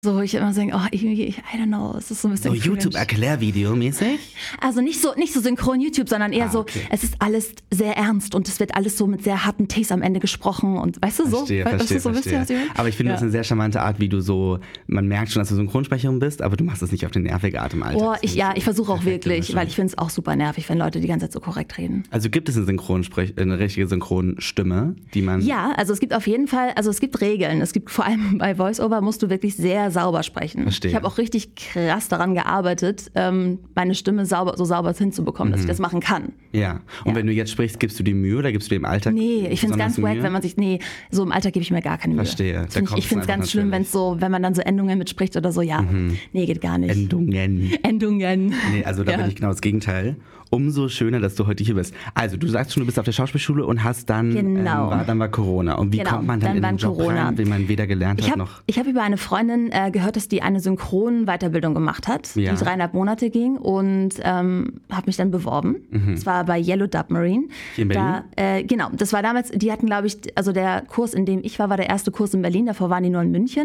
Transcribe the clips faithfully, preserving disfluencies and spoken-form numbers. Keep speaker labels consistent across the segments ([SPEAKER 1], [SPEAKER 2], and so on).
[SPEAKER 1] So, ich immer denke, oh, irgendwie, I don't know, es ist so ein bisschen
[SPEAKER 2] So YouTube-Erklärvideo-mäßig?
[SPEAKER 1] Also nicht so, nicht so synchron YouTube, sondern eher ah, okay. so, es ist alles sehr ernst und es wird alles so mit sehr harten Ticks am Ende gesprochen und weißt du, so?
[SPEAKER 2] Verstehe, verstehe,
[SPEAKER 1] das ist so
[SPEAKER 2] verstehe. Bisschen, aber ich finde, ja. das ist eine sehr charmante Art, wie du so, man merkt schon, dass du Synchronsprecherin bist, aber du machst es nicht auf den nervige Art im Alltag.
[SPEAKER 1] Oh, ich, ja, ich versuche auch wirklich, weil ich finde es auch super nervig, wenn Leute die ganze Zeit so korrekt reden.
[SPEAKER 2] Also gibt es eine, Synchronsprech- eine richtige Synchronstimme, die man...
[SPEAKER 1] Ja, also es gibt auf jeden Fall, also es gibt Regeln. Es gibt vor allem bei Voice-Over musst du wirklich sehr sauber sprechen.
[SPEAKER 2] Verstehe.
[SPEAKER 1] Ich habe auch richtig krass daran gearbeitet, ähm, meine Stimme sauber, so sauber hinzubekommen, mhm. dass ich das machen kann.
[SPEAKER 2] Ja. Und ja. wenn du jetzt sprichst, gibst du dir Mühe oder gibst du dir im Alltag?
[SPEAKER 1] Nee, ich finde es ganz wack, wenn man sich, nee, so im Alltag gebe ich mir gar keine Mühe.
[SPEAKER 2] Verstehe.
[SPEAKER 1] Find ich ich finde es ganz schlimm, wenn es so, wenn man dann so Endungen mitspricht oder so, ja, mhm. nee, geht gar nicht.
[SPEAKER 2] Endungen.
[SPEAKER 1] Endungen.
[SPEAKER 2] Nee, also da ja. bin ich genau das Gegenteil. Umso schöner, dass du heute hier bist. Also du sagst schon, du bist auf der Schauspielschule und hast dann,
[SPEAKER 1] genau.
[SPEAKER 2] ähm, war, dann war Corona. Und wie
[SPEAKER 1] genau.
[SPEAKER 2] kommt man dann, dann in den Job Corona. rein, wenn man weder gelernt
[SPEAKER 1] ich
[SPEAKER 2] hat
[SPEAKER 1] hab,
[SPEAKER 2] noch...
[SPEAKER 1] Ich habe über eine Freundin äh, gehört, dass die eine Synchron-Weiterbildung gemacht hat, ja. die dreieinhalb Monate ging und ähm, habe mich dann beworben. Mhm. Das war bei Yellow Submarine.
[SPEAKER 2] Hier in Berlin?
[SPEAKER 1] Da, äh, genau, das war damals, die hatten glaube ich, also der Kurs, in dem ich war, war der erste Kurs in Berlin, davor waren die nur in München.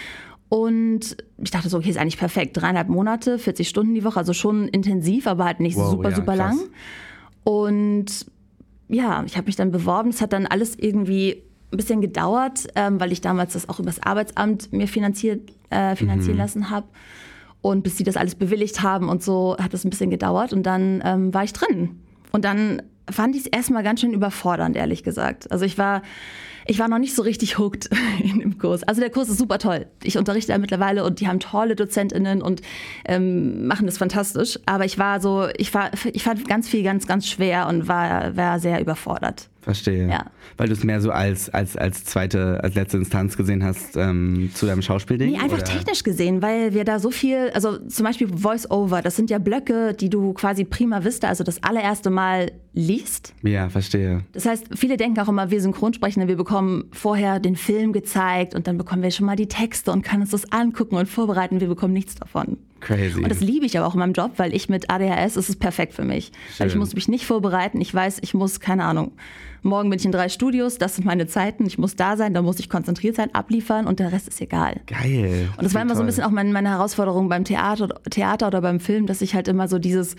[SPEAKER 1] Und ich dachte so, okay, ist eigentlich perfekt. Dreieinhalb Monate, vierzig Stunden die Woche, also schon intensiv, aber halt nicht wow, super, ja, super krass. lang. Und ja, ich habe mich dann beworben. Es hat dann alles irgendwie ein bisschen gedauert, ähm, weil ich damals das auch übers Arbeitsamt mir finanziert, äh, finanzieren mhm. lassen habe. Und bis sie das alles bewilligt haben und so, hat das ein bisschen gedauert. Und dann ähm, war ich drin. Und dann fand ich es erstmal ganz schön überfordernd, ehrlich gesagt. Also ich war... Ich war noch nicht so richtig hooked in dem Kurs. Also der Kurs ist super toll. Ich unterrichte da mittlerweile und die haben tolle DozentInnen und ähm, machen das fantastisch. Aber ich war so, ich war, ich fand ganz viel ganz, ganz schwer und war, war sehr überfordert.
[SPEAKER 2] Verstehe.
[SPEAKER 1] Ja.
[SPEAKER 2] Weil du es mehr so als, als, als zweite, als letzte Instanz gesehen hast ähm, zu deinem Schauspielding?
[SPEAKER 1] Nee, einfach
[SPEAKER 2] oder?
[SPEAKER 1] technisch gesehen, weil wir da so viel, also zum Beispiel Voice-Over, das sind ja Blöcke, die du quasi prima vista, also das allererste Mal liest.
[SPEAKER 2] Ja, verstehe.
[SPEAKER 1] Das heißt, viele denken auch immer, wir Synchronsprechende, wir bekommen vorher den Film gezeigt und dann bekommen wir schon mal die Texte und können uns das angucken und vorbereiten. Wir bekommen nichts davon.
[SPEAKER 2] Crazy.
[SPEAKER 1] Und das liebe ich aber auch in meinem Job, weil ich mit A D H S, ist es perfekt für mich. Schön. Weil ich muss mich nicht vorbereiten. Ich weiß, ich muss, keine Ahnung, morgen bin ich in drei Studios, das sind meine Zeiten, ich muss da sein, da muss ich konzentriert sein, abliefern und der Rest ist egal.
[SPEAKER 2] Geil.
[SPEAKER 1] Und das war immer toll. So ein bisschen auch meine, meine Herausforderung beim Theater, Theater oder beim Film, dass ich halt immer so dieses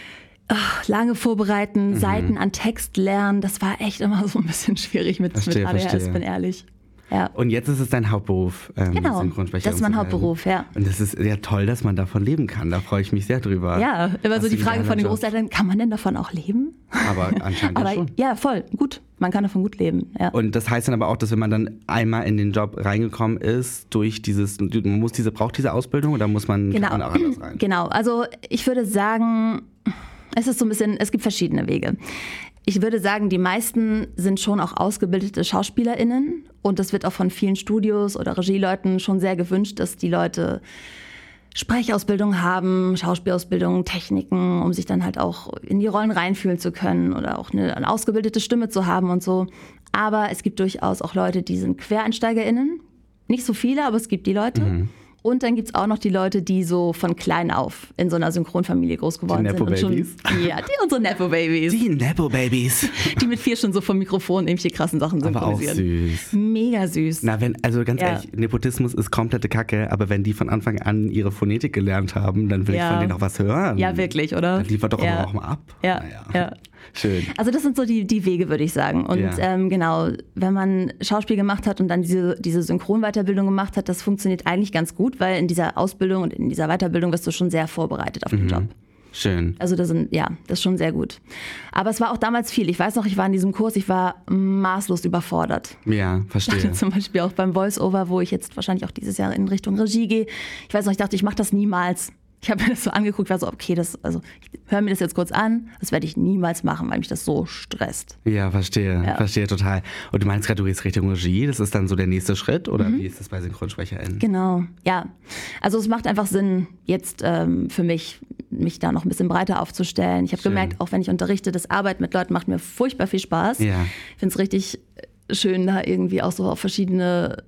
[SPEAKER 1] ach, lange vorbereiten, mhm. Seiten an Text lernen, das war echt immer so ein bisschen schwierig mit,
[SPEAKER 2] verstehe,
[SPEAKER 1] mit A D H S,
[SPEAKER 2] verstehe.
[SPEAKER 1] bin ehrlich. Ja.
[SPEAKER 2] Und jetzt ist es dein Hauptberuf, ähm,
[SPEAKER 1] genau,
[SPEAKER 2] Synchronsprecher.
[SPEAKER 1] Das ist mein Hauptberuf, ja.
[SPEAKER 2] Und das ist ja toll, dass man davon leben kann. Da freue ich mich sehr drüber.
[SPEAKER 1] Ja, immer so die Frage von den Großeltern, kann man denn davon auch leben?
[SPEAKER 2] Aber anscheinend
[SPEAKER 1] aber,
[SPEAKER 2] ja schon.
[SPEAKER 1] Ja, voll, gut. Man kann davon gut leben, ja.
[SPEAKER 2] Und das heißt dann aber auch, dass wenn man dann einmal in den Job reingekommen ist, durch dieses, man muss diese, braucht diese Ausbildung oder muss man,
[SPEAKER 1] genau.
[SPEAKER 2] man auch anders rein?
[SPEAKER 1] Genau, also ich würde sagen, es ist so ein bisschen, es gibt verschiedene Wege. Ich würde sagen, die meisten sind schon auch ausgebildete SchauspielerInnen und das wird auch von vielen Studios oder Regieleuten schon sehr gewünscht, dass die Leute Sprechausbildung haben, Schauspielausbildung, Techniken, um sich dann halt auch in die Rollen reinfühlen zu können oder auch eine, eine ausgebildete Stimme zu haben und so. Aber es gibt durchaus auch Leute, die sind QuereinsteigerInnen. Nicht so viele, aber es gibt die Leute. Mhm. Und dann gibt es auch noch die Leute, die so von klein auf in so einer Synchronfamilie groß geworden
[SPEAKER 2] die
[SPEAKER 1] sind. Und schon, ja, die unsere Nepo-Babys.
[SPEAKER 2] Die Nepo-Babys.
[SPEAKER 1] Die mit vier schon so vom Mikrofon irgendwelche krassen Sachen synchronisieren.
[SPEAKER 2] Aber auch süß.
[SPEAKER 1] Mega süß.
[SPEAKER 2] Na, wenn, also ganz
[SPEAKER 1] ja.
[SPEAKER 2] ehrlich, Nepotismus ist komplette Kacke, aber wenn die von Anfang an ihre Phonetik gelernt haben, dann will ja. ich von denen auch was hören.
[SPEAKER 1] Ja, wirklich, oder?
[SPEAKER 2] Dann liefert doch
[SPEAKER 1] ja.
[SPEAKER 2] auch mal ab.
[SPEAKER 1] Ja,
[SPEAKER 2] naja.
[SPEAKER 1] ja.
[SPEAKER 2] Schön.
[SPEAKER 1] Also das sind so die, die Wege, würde ich sagen. Und
[SPEAKER 2] ja.
[SPEAKER 1] ähm, genau, wenn man Schauspiel gemacht hat und dann diese, diese Synchronweiterbildung gemacht hat, das funktioniert eigentlich ganz gut, weil in dieser Ausbildung und in dieser Weiterbildung wirst du schon sehr vorbereitet auf den
[SPEAKER 2] mhm.
[SPEAKER 1] Job.
[SPEAKER 2] Schön.
[SPEAKER 1] Also das sind, ja, das ist schon sehr gut. Aber es war auch damals viel. Ich weiß noch, ich war in diesem Kurs, ich war maßlos überfordert.
[SPEAKER 2] Ja, verstehe.
[SPEAKER 1] Ich dachte zum Beispiel auch beim Voice-Over, wo ich jetzt wahrscheinlich auch dieses Jahr in Richtung Regie gehe. Ich weiß noch, ich dachte, ich mache das niemals. Ich habe mir das so angeguckt, war so, okay, das, also ich höre mir das jetzt kurz an, das werde ich niemals machen, weil mich das so stresst.
[SPEAKER 2] Ja, verstehe, ja. verstehe total. Und du meinst gerade, du gehst Richtung Regie, das ist dann so der nächste Schritt oder mhm. wie ist das bei SynchronsprecherInnen?
[SPEAKER 1] Genau, ja. Also es macht einfach Sinn, jetzt ähm, für mich, mich da noch ein bisschen breiter aufzustellen. Ich habe gemerkt, auch wenn ich unterrichte, das Arbeiten mit Leuten macht mir furchtbar viel Spaß.
[SPEAKER 2] Ja.
[SPEAKER 1] Ich finde es richtig schön, da irgendwie auch so auf verschiedene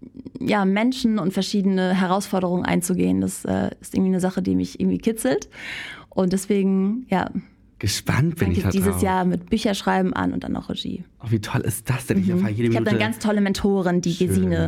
[SPEAKER 1] ja, Menschen und verschiedene Herausforderungen einzugehen. Das äh, ist irgendwie eine Sache, die mich irgendwie kitzelt. Und deswegen, ja.
[SPEAKER 2] Gespannt bin ich
[SPEAKER 1] jetzt
[SPEAKER 2] dieses
[SPEAKER 1] drauf. Jahr mit Bücherschreiben an und dann auch Regie.
[SPEAKER 2] Oh, wie toll ist das denn? Ich
[SPEAKER 1] mhm.
[SPEAKER 2] erfahre jede
[SPEAKER 1] Ich habe dann ganz tolle Mentoren, die
[SPEAKER 2] Schön.
[SPEAKER 1] Gesine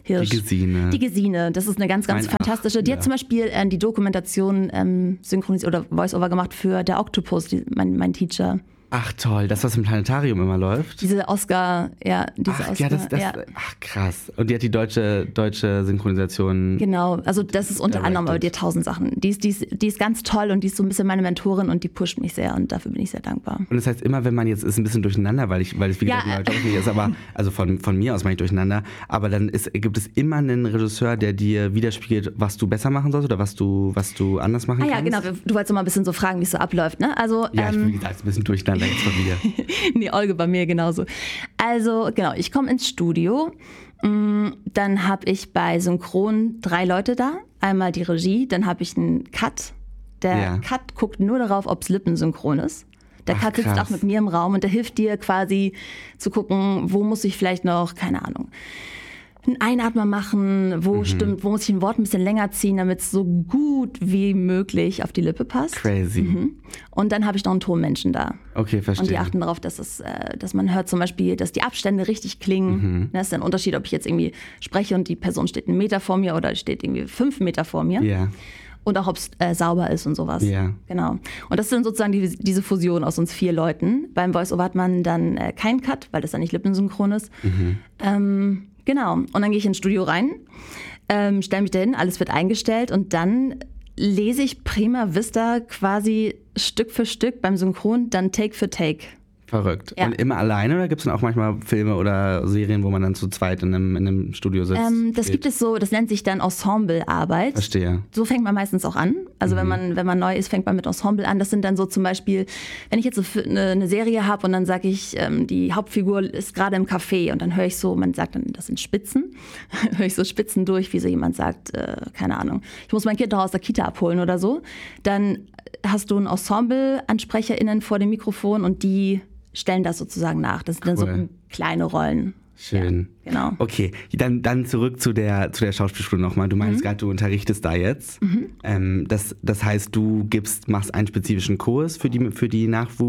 [SPEAKER 1] Hirsch.
[SPEAKER 2] Die Gesine.
[SPEAKER 1] Die Gesine, das ist eine ganz, ganz
[SPEAKER 2] Mein
[SPEAKER 1] fantastische.
[SPEAKER 2] Ach,
[SPEAKER 1] die
[SPEAKER 2] ja.
[SPEAKER 1] hat zum Beispiel äh, die Dokumentation ähm, synchronisiert oder Voice-Over gemacht für Der Oktopus, die, mein, mein Teacher.
[SPEAKER 2] Ach toll, das, was im Planetarium immer läuft.
[SPEAKER 1] Diese Oscar, ja, diese
[SPEAKER 2] Ach,
[SPEAKER 1] Oscar.
[SPEAKER 2] ja, das, das,
[SPEAKER 1] ja.
[SPEAKER 2] ach krass. Und die hat die deutsche, deutsche Synchronisation.
[SPEAKER 1] Genau, also das ist unter
[SPEAKER 2] Directed.
[SPEAKER 1] anderem aber die tausend Sachen. Die ist, die, ist, die ist ganz toll und die ist so ein bisschen meine Mentorin und die pusht mich sehr und dafür bin ich sehr dankbar.
[SPEAKER 2] Und das heißt immer, wenn man jetzt ist ein bisschen durcheinander, weil ich, weil es wie
[SPEAKER 1] Ja.
[SPEAKER 2] gesagt ein neuer Job nicht ist, aber also von, von mir aus meine ich durcheinander, aber dann ist, gibt es immer einen Regisseur, der dir widerspiegelt, was du besser machen sollst oder was du, was du anders machen
[SPEAKER 1] Ah ja,
[SPEAKER 2] kannst.
[SPEAKER 1] genau, du wolltest noch mal ein bisschen so fragen, wie es so abläuft, ne? Also,
[SPEAKER 2] Ja, ich bin
[SPEAKER 1] ähm,
[SPEAKER 2] wie gesagt ein bisschen durcheinander jetzt von mir.
[SPEAKER 1] nee, Olge bei mir genauso. Also, genau, ich komme ins Studio. Mm, Dann habe ich bei Synchron drei Leute da. Einmal die Regie, dann habe ich einen Cut. Der
[SPEAKER 2] Ja.
[SPEAKER 1] Cut guckt nur darauf, ob es lippensynchron ist. Der
[SPEAKER 2] Ach,
[SPEAKER 1] Cut sitzt
[SPEAKER 2] krass.
[SPEAKER 1] auch mit mir im Raum und der hilft dir quasi zu gucken, wo muss ich vielleicht noch, keine Ahnung, einen Einatmer machen, wo
[SPEAKER 2] Mhm.
[SPEAKER 1] stimmt, wo muss ich ein Wort ein bisschen länger ziehen, damit es so gut wie möglich auf die Lippe passt.
[SPEAKER 2] Crazy.
[SPEAKER 1] Mhm. Und dann habe ich noch einen Tonmenschen da.
[SPEAKER 2] Okay, verstehe.
[SPEAKER 1] Und die achten darauf, dass, es, äh, dass man hört zum Beispiel, dass die Abstände richtig klingen.
[SPEAKER 2] Mhm.
[SPEAKER 1] Das ist ein Unterschied, ob ich jetzt irgendwie spreche und die Person steht einen Meter vor mir oder steht irgendwie fünf Meter vor mir.
[SPEAKER 2] Ja.
[SPEAKER 1] Und auch, ob es äh, sauber ist und sowas.
[SPEAKER 2] Ja.
[SPEAKER 1] Genau. Und das ist dann sozusagen die, diese Fusion aus uns vier Leuten. Beim Voice-Over hat man dann äh, keinen Cut, weil das dann nicht lippensynchron ist.
[SPEAKER 2] Mhm.
[SPEAKER 1] Ähm, genau. Und dann gehe ich ins Studio rein, ähm, stelle mich dahin, alles wird eingestellt und dann lese ich prima vista quasi Stück für Stück beim Synchron, dann Take für Take.
[SPEAKER 2] Verrückt.
[SPEAKER 1] Ja.
[SPEAKER 2] Und immer alleine oder gibt es dann auch manchmal Filme oder Serien, wo man dann zu zweit in einem, in einem Studio sitzt?
[SPEAKER 1] Ähm, das gibt es so, das nennt sich dann Ensemblearbeit.
[SPEAKER 2] Verstehe.
[SPEAKER 1] So fängt man meistens auch an. Also wenn man wenn man neu ist, fängt man mit Ensemble an. Das sind dann so zum Beispiel, wenn ich jetzt so für eine, eine Serie habe und dann sage ich, ähm, die Hauptfigur ist gerade im Café und dann höre ich so, man sagt dann, das sind Spitzen, höre ich so Spitzen durch, wie so jemand sagt, äh, keine Ahnung, ich muss mein Kind noch aus der Kita abholen oder so. Dann hast du ein Ensemble-AnsprecherInnen vor dem Mikrofon und die stellen das sozusagen nach. Das sind dann so
[SPEAKER 2] Cool.
[SPEAKER 1] kleine Rollen.
[SPEAKER 2] Schön.
[SPEAKER 1] Ja, genau.
[SPEAKER 2] Okay, dann, dann zurück zu der, zu der Schauspielschule nochmal. Du meinst gerade, du unterrichtest da jetzt. Ähm, das, das heißt, du gibst, machst einen spezifischen Kurs für die, für die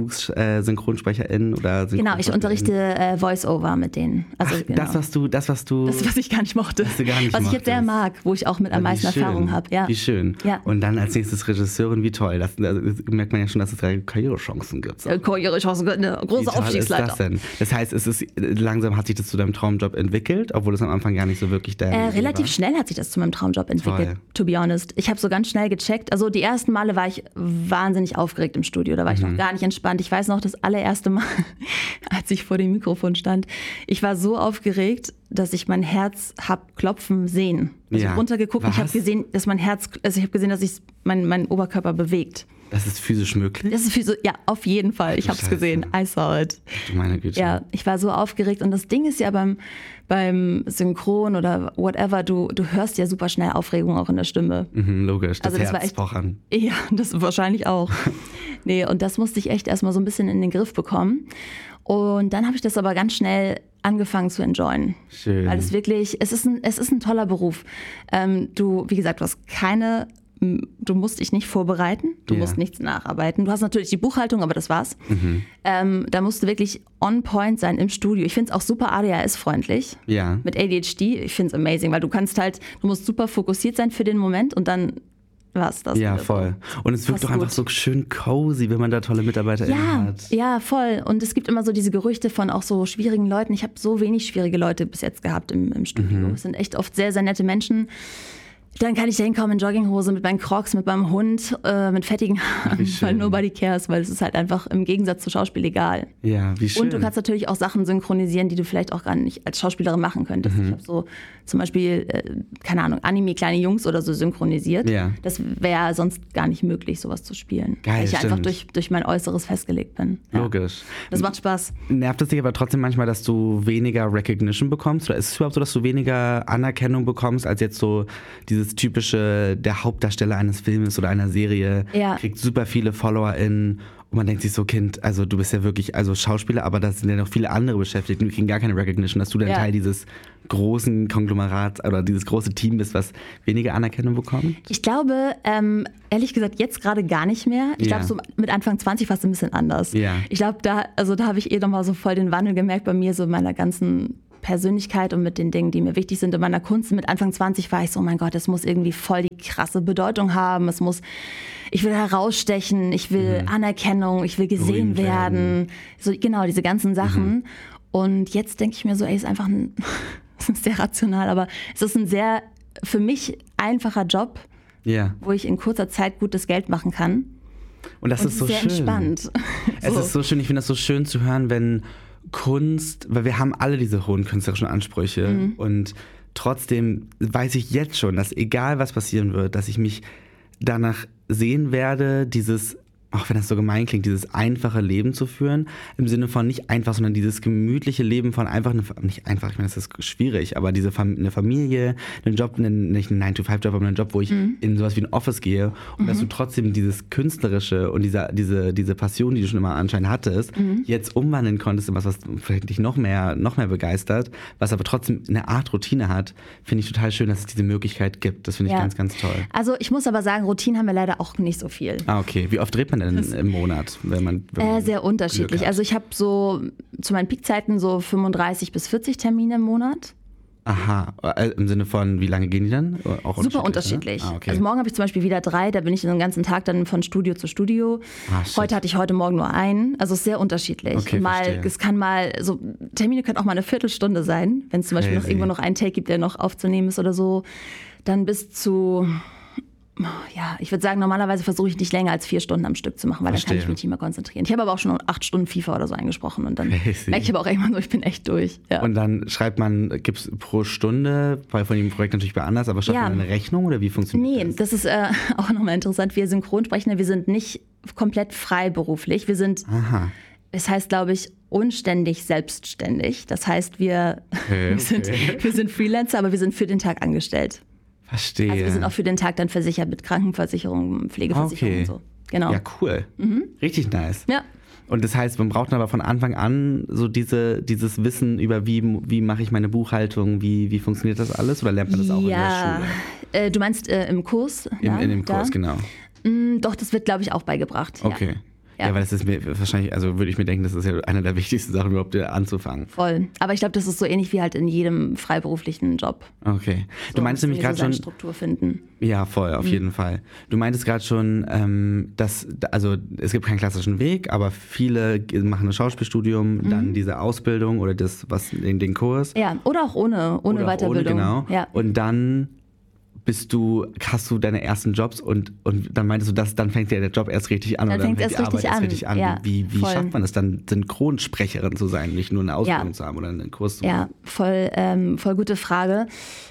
[SPEAKER 2] Nachwuchs-SynchronsprecherInnen oder
[SPEAKER 1] Genau, ich unterrichte äh, Voice-Over mit denen. Also,
[SPEAKER 2] Ach,
[SPEAKER 1] genau.
[SPEAKER 2] das, was du, das, was du.
[SPEAKER 1] Das, was ich gar nicht mochte.
[SPEAKER 2] Was du gar nicht
[SPEAKER 1] was ich jetzt sehr
[SPEAKER 2] mochtest.
[SPEAKER 1] mag, wo ich auch mit am
[SPEAKER 2] Wie
[SPEAKER 1] meisten
[SPEAKER 2] schön,
[SPEAKER 1] Erfahrung habe. Ja.
[SPEAKER 2] Wie schön.
[SPEAKER 1] Ja.
[SPEAKER 2] Und dann als nächstes Regisseurin, wie toll. Das, das merkt man ja schon, dass es drei Karrierechancen gibt.
[SPEAKER 1] Äh, Karrierechance, eine
[SPEAKER 2] Wie
[SPEAKER 1] große
[SPEAKER 2] toll ist
[SPEAKER 1] Aufstiegsleiter.
[SPEAKER 2] das denn? Das heißt, es ist langsam hat sich das zu deinem Traumjob entwickelt, obwohl es am Anfang gar nicht so wirklich der
[SPEAKER 1] Äh,
[SPEAKER 2] Idee
[SPEAKER 1] relativ
[SPEAKER 2] war.
[SPEAKER 1] schnell hat sich das zu meinem Traumjob entwickelt,
[SPEAKER 2] Toll.
[SPEAKER 1] to be honest. Ich habe so ganz schnell gecheckt. Also die ersten Male war ich wahnsinnig aufgeregt im Studio. Da war ich
[SPEAKER 2] Mhm.
[SPEAKER 1] noch gar nicht entspannt. Ich weiß noch, das allererste Mal, als ich vor dem Mikrofon stand, ich war so aufgeregt, dass ich mein Herz hab klopfen sehen. Also ich
[SPEAKER 2] Ja.
[SPEAKER 1] habe runtergeguckt und ich habe
[SPEAKER 2] Was?
[SPEAKER 1] gesehen, dass mein Herz, also ich habe gesehen, dass sich mein, mein Oberkörper bewegt.
[SPEAKER 2] Das ist physisch möglich?
[SPEAKER 1] Das ist wie so, ja, auf jeden Fall. Ich habe es
[SPEAKER 2] Scheiße.
[SPEAKER 1] gesehen. I saw it.
[SPEAKER 2] Du meine Güte.
[SPEAKER 1] Ja, ich war so aufgeregt. Und das Ding ist ja beim, beim Synchron oder whatever, du, du hörst ja super schnell Aufregung auch in der Stimme.
[SPEAKER 2] Mhm, logisch, das
[SPEAKER 1] Also das
[SPEAKER 2] Herz
[SPEAKER 1] war echt-
[SPEAKER 2] pochern.
[SPEAKER 1] Ja, das wahrscheinlich auch. Nee, und das musste ich echt erstmal so ein bisschen in den Griff bekommen. Und dann habe ich das aber ganz schnell angefangen zu enjoyen.
[SPEAKER 2] Schön.
[SPEAKER 1] Weil es wirklich, es ist ein, es ist ein toller Beruf. Ähm, du, wie gesagt, du hast keine, du musst dich nicht vorbereiten, du
[SPEAKER 2] Ja.
[SPEAKER 1] musst nichts nacharbeiten. Du hast natürlich die Buchhaltung, aber das war's.
[SPEAKER 2] Mhm.
[SPEAKER 1] Ähm, da musst du wirklich on point sein im Studio. Ich finde es auch super A D H S-freundlich.
[SPEAKER 2] Ja.
[SPEAKER 1] Mit A D H D, ich finde es amazing, weil du kannst halt, du musst super fokussiert sein für den Moment und dann war's das.
[SPEAKER 2] Ja,
[SPEAKER 1] wieder so.
[SPEAKER 2] voll. Und es wirkt
[SPEAKER 1] Passt
[SPEAKER 2] doch einfach
[SPEAKER 1] gut.
[SPEAKER 2] so schön cozy, wenn man da tolle MitarbeiterInnen
[SPEAKER 1] Ja,
[SPEAKER 2] hat.
[SPEAKER 1] ja, voll. Und es gibt immer so diese Gerüchte von auch so schwierigen Leuten. Ich habe so wenig schwierige Leute bis jetzt gehabt im, im Studio.
[SPEAKER 2] Mhm.
[SPEAKER 1] Es sind echt oft sehr, sehr nette Menschen. Dann kann ich da hinkommen in Jogginghose mit meinen Crocs, mit meinem Hund, äh, mit fettigen Haaren,
[SPEAKER 2] wie
[SPEAKER 1] weil
[SPEAKER 2] schön.
[SPEAKER 1] nobody cares, weil es ist halt einfach im Gegensatz zu Schauspiel egal.
[SPEAKER 2] Ja, wie schön.
[SPEAKER 1] Und du kannst natürlich auch Sachen synchronisieren, die du vielleicht auch gar nicht als Schauspielerin machen könntest.
[SPEAKER 2] Mhm.
[SPEAKER 1] Ich habe so zum Beispiel, äh, keine Ahnung, Anime Kleine Jungs oder so synchronisiert.
[SPEAKER 2] Ja.
[SPEAKER 1] Das wäre sonst gar nicht möglich, sowas zu spielen.
[SPEAKER 2] Geil,
[SPEAKER 1] weil ich ja einfach
[SPEAKER 2] stimmt.
[SPEAKER 1] durch, durch mein Äußeres festgelegt bin. Ja.
[SPEAKER 2] Logisch.
[SPEAKER 1] Das macht Spaß.
[SPEAKER 2] Nervt es dich aber trotzdem manchmal, dass du weniger Recognition bekommst? Oder ist es überhaupt so, dass du weniger Anerkennung bekommst, als jetzt so dieses typische, der Hauptdarsteller eines Filmes oder einer Serie
[SPEAKER 1] Ja.
[SPEAKER 2] kriegt super viele FollowerInnen und man denkt sich so, Kind, also du bist ja wirklich also Schauspieler, aber da sind ja noch viele andere beschäftigt und die kriegen gar keine Recognition, dass du dann
[SPEAKER 1] Ja.
[SPEAKER 2] Teil dieses großen Konglomerats oder dieses große Team bist, was weniger Anerkennung bekommt?
[SPEAKER 1] Ich glaube, ähm, ehrlich gesagt, jetzt gerade gar nicht mehr. Ich
[SPEAKER 2] Ja.
[SPEAKER 1] glaube, so mit Anfang zwanzig war es ein bisschen anders.
[SPEAKER 2] Ja.
[SPEAKER 1] Ich glaube, da, also da habe ich eh nochmal so voll den Wandel gemerkt bei mir, so in meiner ganzen Persönlichkeit und mit den Dingen, die mir wichtig sind in meiner Kunst. Mit Anfang zwanzig war ich so, oh mein Gott, es muss irgendwie voll die krasse Bedeutung haben. Es muss, ich will herausstechen, ich will mhm. Anerkennung, ich will gesehen werden. werden. So, genau, diese ganzen Sachen. Mhm. Und jetzt denke ich mir so, ey, ist einfach ein, das ist sehr rational, aber es ist ein sehr, für mich einfacher Job, ja. wo ich in kurzer Zeit gutes Geld machen kann.
[SPEAKER 2] Und das
[SPEAKER 1] und
[SPEAKER 2] ist so
[SPEAKER 1] sehr
[SPEAKER 2] schön.
[SPEAKER 1] Entspannt.
[SPEAKER 2] Es
[SPEAKER 1] so.
[SPEAKER 2] ist so schön, ich finde das so schön zu hören, wenn Kunst, weil wir haben alle diese hohen künstlerischen Ansprüche mhm. und trotzdem weiß ich jetzt schon, dass egal was passieren wird, dass ich mich danach sehen werde, dieses, auch wenn das so gemein klingt, dieses einfache Leben zu führen, im Sinne von nicht einfach, sondern dieses gemütliche Leben von einfach, eine, nicht einfach, ich meine, das ist schwierig, aber diese Fam- eine Familie, einen Job, einen, nicht einen nine to five Job, aber einen Job, wo ich mhm. in sowas wie ein Office gehe und mhm. dass du trotzdem dieses Künstlerische und diese, diese, diese Passion, die du schon immer anscheinend hattest, mhm. jetzt umwandeln konntest in was, was vielleicht dich noch mehr, noch mehr begeistert, was aber trotzdem eine Art Routine hat, finde ich total schön, dass es diese Möglichkeit gibt. Das finde ich ja. ganz, ganz toll.
[SPEAKER 1] Also ich muss aber sagen, Routinen haben wir leider auch nicht so viel.
[SPEAKER 2] Ah, okay. Wie oft dreht man denn im Monat, wenn man, wenn man
[SPEAKER 1] äh, sehr unterschiedlich. Also ich habe so zu meinen Peakzeiten so fünfunddreißig bis vierzig Termine im Monat.
[SPEAKER 2] Aha, im Sinne von, wie lange gehen die dann? Auch
[SPEAKER 1] Super unterschiedlich.
[SPEAKER 2] Ah, okay.
[SPEAKER 1] Also morgen habe ich zum Beispiel wieder drei, da bin ich den ganzen Tag dann von Studio zu Studio. Ah, heute hatte ich heute Morgen nur einen, also es ist sehr unterschiedlich.
[SPEAKER 2] Okay,
[SPEAKER 1] mal, es kann mal, so Termine können auch mal eine Viertelstunde sein, wenn es zum Beispiel
[SPEAKER 2] Crazy.
[SPEAKER 1] noch irgendwo noch einen Take gibt, der noch aufzunehmen ist oder so. Dann bis zu... Ja, ich würde sagen, normalerweise versuche ich nicht länger als vier Stunden am Stück zu machen, weil Verstehe. Dann kann ich mich nicht mehr konzentrieren. Ich habe aber auch schon acht Stunden FIFA oder so eingesprochen und dann Crazy. merke ich aber auch irgendwann so, ich bin echt durch. Ja.
[SPEAKER 2] Und dann schreibt man, gibt es pro Stunde, weil von dem Projekt natürlich bei anders, aber schreibt ja. man eine Rechnung oder wie funktioniert
[SPEAKER 1] nee, das? Nee, das ist äh, auch nochmal interessant. Wir Synchronsprechende, wir sind nicht komplett freiberuflich. Wir sind, Aha. es heißt, glaube ich, unständig selbstständig. Das heißt, wir,
[SPEAKER 2] okay,
[SPEAKER 1] wir, sind,
[SPEAKER 2] okay.
[SPEAKER 1] wir sind Freelancer, aber wir sind für den Tag angestellt.
[SPEAKER 2] Verstehe.
[SPEAKER 1] Also wir sind auch für den Tag dann versichert mit Krankenversicherung, Pflegeversicherung
[SPEAKER 2] okay.
[SPEAKER 1] und so. Genau.
[SPEAKER 2] Ja, cool. Mhm. Richtig nice.
[SPEAKER 1] Ja.
[SPEAKER 2] Und das heißt, man braucht aber von Anfang an so diese, dieses Wissen über wie, wie mache ich meine Buchhaltung, wie, wie funktioniert das alles oder lernt man das auch
[SPEAKER 1] ja.
[SPEAKER 2] in der Schule?
[SPEAKER 1] Äh, du meinst äh, im Kurs?
[SPEAKER 2] Im,
[SPEAKER 1] ja,
[SPEAKER 2] in dem
[SPEAKER 1] da?
[SPEAKER 2] Kurs, genau.
[SPEAKER 1] Mm, doch, das wird, glaube ich, auch beigebracht.
[SPEAKER 2] Okay.
[SPEAKER 1] Ja.
[SPEAKER 2] Ja. ja, weil das ist mir wahrscheinlich, also würde ich mir denken, das ist ja eine der wichtigsten Sachen überhaupt anzufangen.
[SPEAKER 1] Voll. Aber ich glaube, das ist so ähnlich wie halt in jedem freiberuflichen Job.
[SPEAKER 2] Okay. Du
[SPEAKER 1] so,
[SPEAKER 2] meinst nämlich gerade
[SPEAKER 1] so
[SPEAKER 2] schon.
[SPEAKER 1] Struktur finden.
[SPEAKER 2] Ja, voll, auf mhm. jeden Fall. Du meintest gerade schon, ähm, dass, also es gibt keinen klassischen Weg, aber viele machen ein Schauspielstudium, mhm. dann diese Ausbildung oder das, was in den Kurs.
[SPEAKER 1] Ja, oder auch ohne, ohne
[SPEAKER 2] oder
[SPEAKER 1] Weiterbildung.
[SPEAKER 2] Ohne, genau.
[SPEAKER 1] Ja.
[SPEAKER 2] Und dann bist du, hast du deine ersten Jobs und, und dann meintest du, dass dann fängt ja der Job erst richtig an
[SPEAKER 1] dann
[SPEAKER 2] oder dann
[SPEAKER 1] fängt
[SPEAKER 2] fängt die
[SPEAKER 1] erst
[SPEAKER 2] Arbeit
[SPEAKER 1] richtig
[SPEAKER 2] erst
[SPEAKER 1] an.
[SPEAKER 2] richtig an.
[SPEAKER 1] Ja,
[SPEAKER 2] wie wie
[SPEAKER 1] voll.
[SPEAKER 2] schafft man es dann, Synchronsprecherin zu sein, nicht nur eine Ausbildung
[SPEAKER 1] ja.
[SPEAKER 2] zu haben oder einen Kurs zu
[SPEAKER 1] machen?
[SPEAKER 2] machen?
[SPEAKER 1] Ja, voll, ähm, voll gute Frage.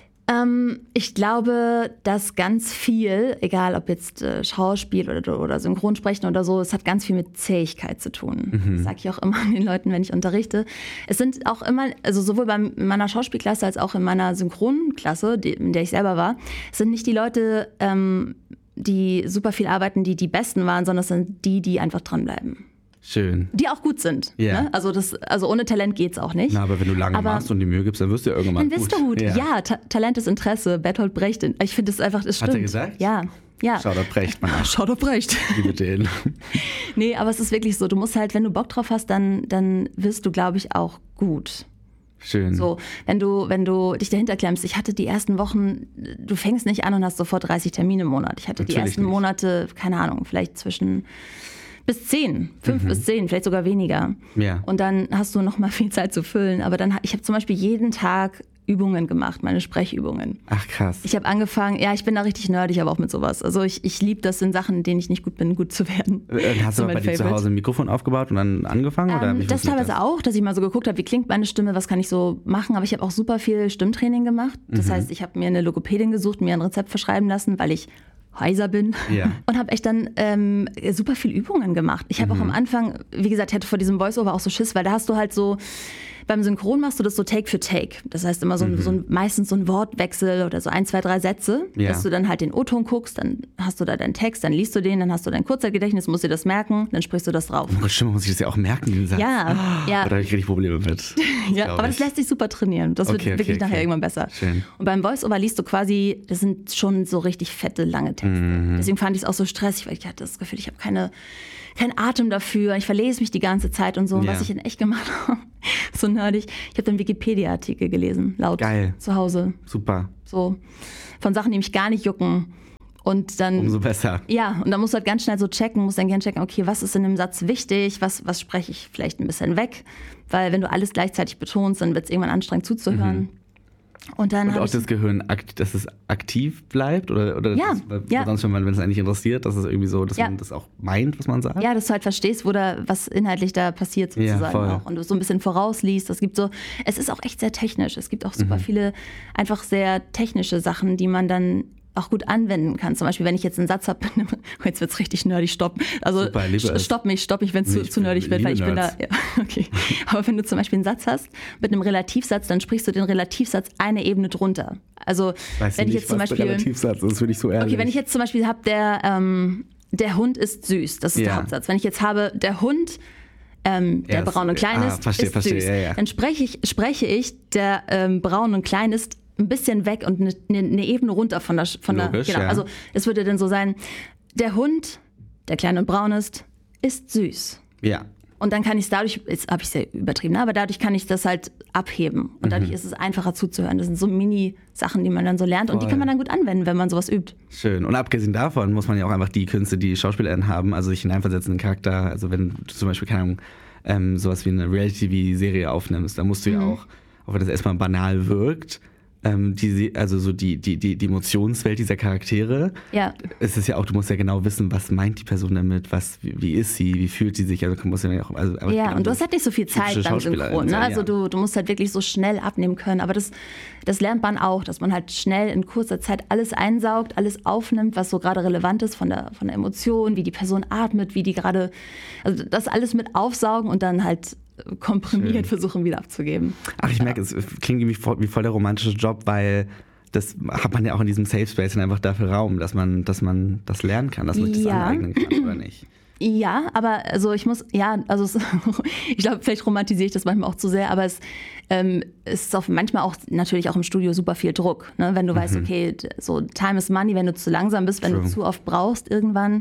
[SPEAKER 1] Ähm, ich glaube, dass ganz viel, egal ob jetzt äh, Schauspiel oder, oder Synchronsprechen oder so, es hat ganz viel mit Zähigkeit zu tun. Mhm. Das sage ich auch immer den Leuten, wenn ich unterrichte. Es sind auch immer, also sowohl bei meiner Schauspielklasse als auch in meiner Synchronklasse, die, in der ich selber war, es sind nicht die Leute, ähm, die super viel arbeiten, die die Besten waren, sondern es sind die, die einfach dranbleiben.
[SPEAKER 2] Schön.
[SPEAKER 1] Die auch gut sind.
[SPEAKER 2] Yeah.
[SPEAKER 1] Ne? Also, das, also ohne Talent geht's auch nicht.
[SPEAKER 2] Na, aber wenn du lange aber machst und die Mühe gibst, dann wirst du ja irgendwann
[SPEAKER 1] dann
[SPEAKER 2] gut.
[SPEAKER 1] Dann bist du gut.
[SPEAKER 2] Ja,
[SPEAKER 1] ja Ta- Talent ist Interesse. Bertolt Brecht. Ich finde es einfach, es stimmt.
[SPEAKER 2] Hat er gesagt?
[SPEAKER 1] Ja. ja.
[SPEAKER 2] Shoutout Brecht, Mann.
[SPEAKER 1] Shoutout Brecht.
[SPEAKER 2] Liebe den.
[SPEAKER 1] Nee, aber es ist wirklich so. Du musst halt, wenn du Bock drauf hast, dann, dann wirst du, glaube ich, auch gut.
[SPEAKER 2] Schön.
[SPEAKER 1] So, wenn du, wenn du dich dahinter klemmst. Ich hatte die ersten Wochen, du fängst nicht an und hast sofort dreißig Termine im Monat. Ich hatte
[SPEAKER 2] Natürlich
[SPEAKER 1] die ersten
[SPEAKER 2] nicht.
[SPEAKER 1] Monate, keine Ahnung, vielleicht zwischen bis zehn, fünf mhm. bis zehn, vielleicht sogar weniger.
[SPEAKER 2] Ja.
[SPEAKER 1] Und dann hast du noch mal viel Zeit zu füllen. Aber dann, ich habe zum Beispiel jeden Tag Übungen gemacht, meine Sprechübungen.
[SPEAKER 2] Ach krass.
[SPEAKER 1] Ich habe angefangen, ja, ich bin da richtig nerdig, aber auch mit sowas. Also ich, ich liebe das in Sachen, in denen ich nicht gut bin, gut zu werden.
[SPEAKER 2] Und hast du so bei dir zu Hause ein Mikrofon aufgebaut und dann angefangen?
[SPEAKER 1] Ähm,
[SPEAKER 2] oder wie
[SPEAKER 1] das teilweise das? auch, dass ich mal so geguckt habe, wie klingt meine Stimme, was kann ich so machen. Aber ich habe auch super viel Stimmtraining gemacht. Das mhm. heißt, ich habe mir eine Logopädin gesucht, mir ein Rezept verschreiben lassen, weil ich heiser bin
[SPEAKER 2] ja.
[SPEAKER 1] und habe echt dann ähm, super viel Übungen gemacht. Ich habe mhm. auch am Anfang, wie gesagt, hatte vor diesem Voice-Over auch so Schiss, weil da hast du halt so, beim Synchron machst du das so Take für Take. Das heißt immer so, ein, mhm. so ein, meistens so ein Wortwechsel oder so ein, zwei, drei Sätze, ja. dass du dann halt den O-Ton guckst, dann hast du da deinen Text, dann liest du den, dann hast du dein Kurzzeitgedächtnis, musst dir das merken, dann sprichst du das drauf.
[SPEAKER 2] Oh, stimmt, muss ich das ja auch merken, den Satz.
[SPEAKER 1] Ja,
[SPEAKER 2] oh,
[SPEAKER 1] ja.
[SPEAKER 2] Da habe ich richtig Probleme mit.
[SPEAKER 1] ja, aber das lässt sich super trainieren. Das wird
[SPEAKER 2] okay, okay,
[SPEAKER 1] wirklich
[SPEAKER 2] okay.
[SPEAKER 1] nachher irgendwann besser.
[SPEAKER 2] Schön.
[SPEAKER 1] Und beim Voice-Over liest du quasi, das sind schon so richtig fette, lange Texte. Mhm. Deswegen fand ich es auch so stressig, weil ich hatte das Gefühl, ich habe keine, keinen Atem dafür. Ich verlese mich die ganze Zeit und so. Und
[SPEAKER 2] ja.
[SPEAKER 1] was ich in echt gemacht habe, So nerdig. Ich habe dann Wikipedia-Artikel gelesen, laut.
[SPEAKER 2] Geil.
[SPEAKER 1] Zu Hause.
[SPEAKER 2] Super.
[SPEAKER 1] So von Sachen, die mich gar nicht jucken. Und dann,
[SPEAKER 2] Umso besser.
[SPEAKER 1] Ja, und dann musst du halt ganz schnell so checken, musst dann gerne checken, okay, was ist in dem Satz wichtig, was, was spreche ich vielleicht ein bisschen weg, weil wenn du alles gleichzeitig betonst, dann wird es irgendwann anstrengend zuzuhören. Mhm. Und dann
[SPEAKER 2] und auch
[SPEAKER 1] ich,
[SPEAKER 2] das Gehirn, dass es aktiv bleibt? Oder, oder
[SPEAKER 1] ja,
[SPEAKER 2] das,
[SPEAKER 1] ja.
[SPEAKER 2] sonst, wenn es einen nicht interessiert, dass es irgendwie so, dass ja. man das auch meint, was man sagt?
[SPEAKER 1] Ja, dass du halt verstehst, wo da, was inhaltlich da passiert sozusagen
[SPEAKER 2] ja,
[SPEAKER 1] auch. Und du so ein bisschen vorausliest. Es gibt so, es ist auch echt sehr technisch. Es gibt auch super mhm. viele einfach sehr technische Sachen, die man dann auch gut anwenden kann. Zum Beispiel, wenn ich jetzt einen Satz habe, jetzt wird es richtig nerdig, stopp. Also Super, stopp mich, stopp mich, wenn es zu, zu nerdig wird, weil ich bin da. Ja, okay. Aber wenn du zum Beispiel einen Satz hast mit einem Relativsatz, dann sprichst du den Relativsatz eine Ebene drunter. Also
[SPEAKER 2] Weiß
[SPEAKER 1] wenn ich
[SPEAKER 2] nicht,
[SPEAKER 1] jetzt zum
[SPEAKER 2] was
[SPEAKER 1] Beispiel.
[SPEAKER 2] Der Relativsatz ist, finde ich so ehrlich.
[SPEAKER 1] Okay, wenn ich jetzt zum Beispiel habe, der, ähm, der Hund ist süß, das ist
[SPEAKER 2] ja.
[SPEAKER 1] der Hauptsatz. Wenn ich jetzt habe, der Hund Ähm, der
[SPEAKER 2] Erst,
[SPEAKER 1] braun und klein
[SPEAKER 2] ah,
[SPEAKER 1] ist,
[SPEAKER 2] verstehe,
[SPEAKER 1] ist
[SPEAKER 2] verstehe,
[SPEAKER 1] süß.
[SPEAKER 2] ja, ja.
[SPEAKER 1] Dann spreche ich, spreche ich, der ähm, braun und klein ist, ein bisschen weg und eine, eine Ebene runter von der... Von
[SPEAKER 2] Logisch,
[SPEAKER 1] der genau,
[SPEAKER 2] ja.
[SPEAKER 1] Also es würde dann so sein, der Hund, der klein und braun ist, ist süß.
[SPEAKER 2] Ja.
[SPEAKER 1] Und dann kann ich es dadurch, jetzt habe ich es sehr übertrieben, aber dadurch kann ich das halt abheben. Und dadurch mhm. ist es einfacher zuzuhören. Das sind so Mini-Sachen, die man dann so lernt. Und Voll. Die kann man dann gut anwenden, wenn man sowas übt.
[SPEAKER 2] Schön. Und abgesehen davon muss man ja auch einfach die Künste, die SchauspielerInnen haben, also sich hineinversetzen in den Charakter. Also wenn du zum Beispiel, keine Ahnung, ähm, sowas wie eine Reality-T V-Serie aufnimmst, dann musst du mhm. ja auch, auch wenn das erstmal banal wirkt, ähm, die, also so die, die, die, die Emotionswelt dieser Charaktere.
[SPEAKER 1] Ja.
[SPEAKER 2] Es ist ja auch, du musst ja genau wissen, was meint die Person damit, was, wie, wie ist sie, wie fühlt sie sich. Also du musst ja auch, also,
[SPEAKER 1] ja, genau, und du hast halt nicht so viel Zeit beim Synchron. Ne? Also ja. du, du musst halt wirklich so schnell abnehmen können. Aber das, das lernt man auch, dass man halt schnell in kurzer Zeit alles einsaugt, alles aufnimmt, was so gerade relevant ist von der, von der Emotion, wie die Person atmet, wie die gerade, also das alles mit aufsaugen und dann halt komprimiert Schön. Versuchen wieder abzugeben.
[SPEAKER 2] Ach, ich merke, es klingt wie voll, wie voll der romantische Job, weil das hat man ja auch in diesem Safe Space und einfach dafür Raum, dass man, dass man das lernen kann, dass man sich das
[SPEAKER 1] ja.
[SPEAKER 2] aneignen kann, oder nicht?
[SPEAKER 1] Ja, aber also ich muss, ja, also es, ich glaube, vielleicht romantisiere ich das manchmal auch zu sehr, aber es, ähm, es ist auch manchmal auch natürlich auch im Studio super viel Druck, ne? Wenn du mhm. weißt, okay, so Time is money, wenn du zu langsam bist, wenn True. Du zu oft brauchst irgendwann,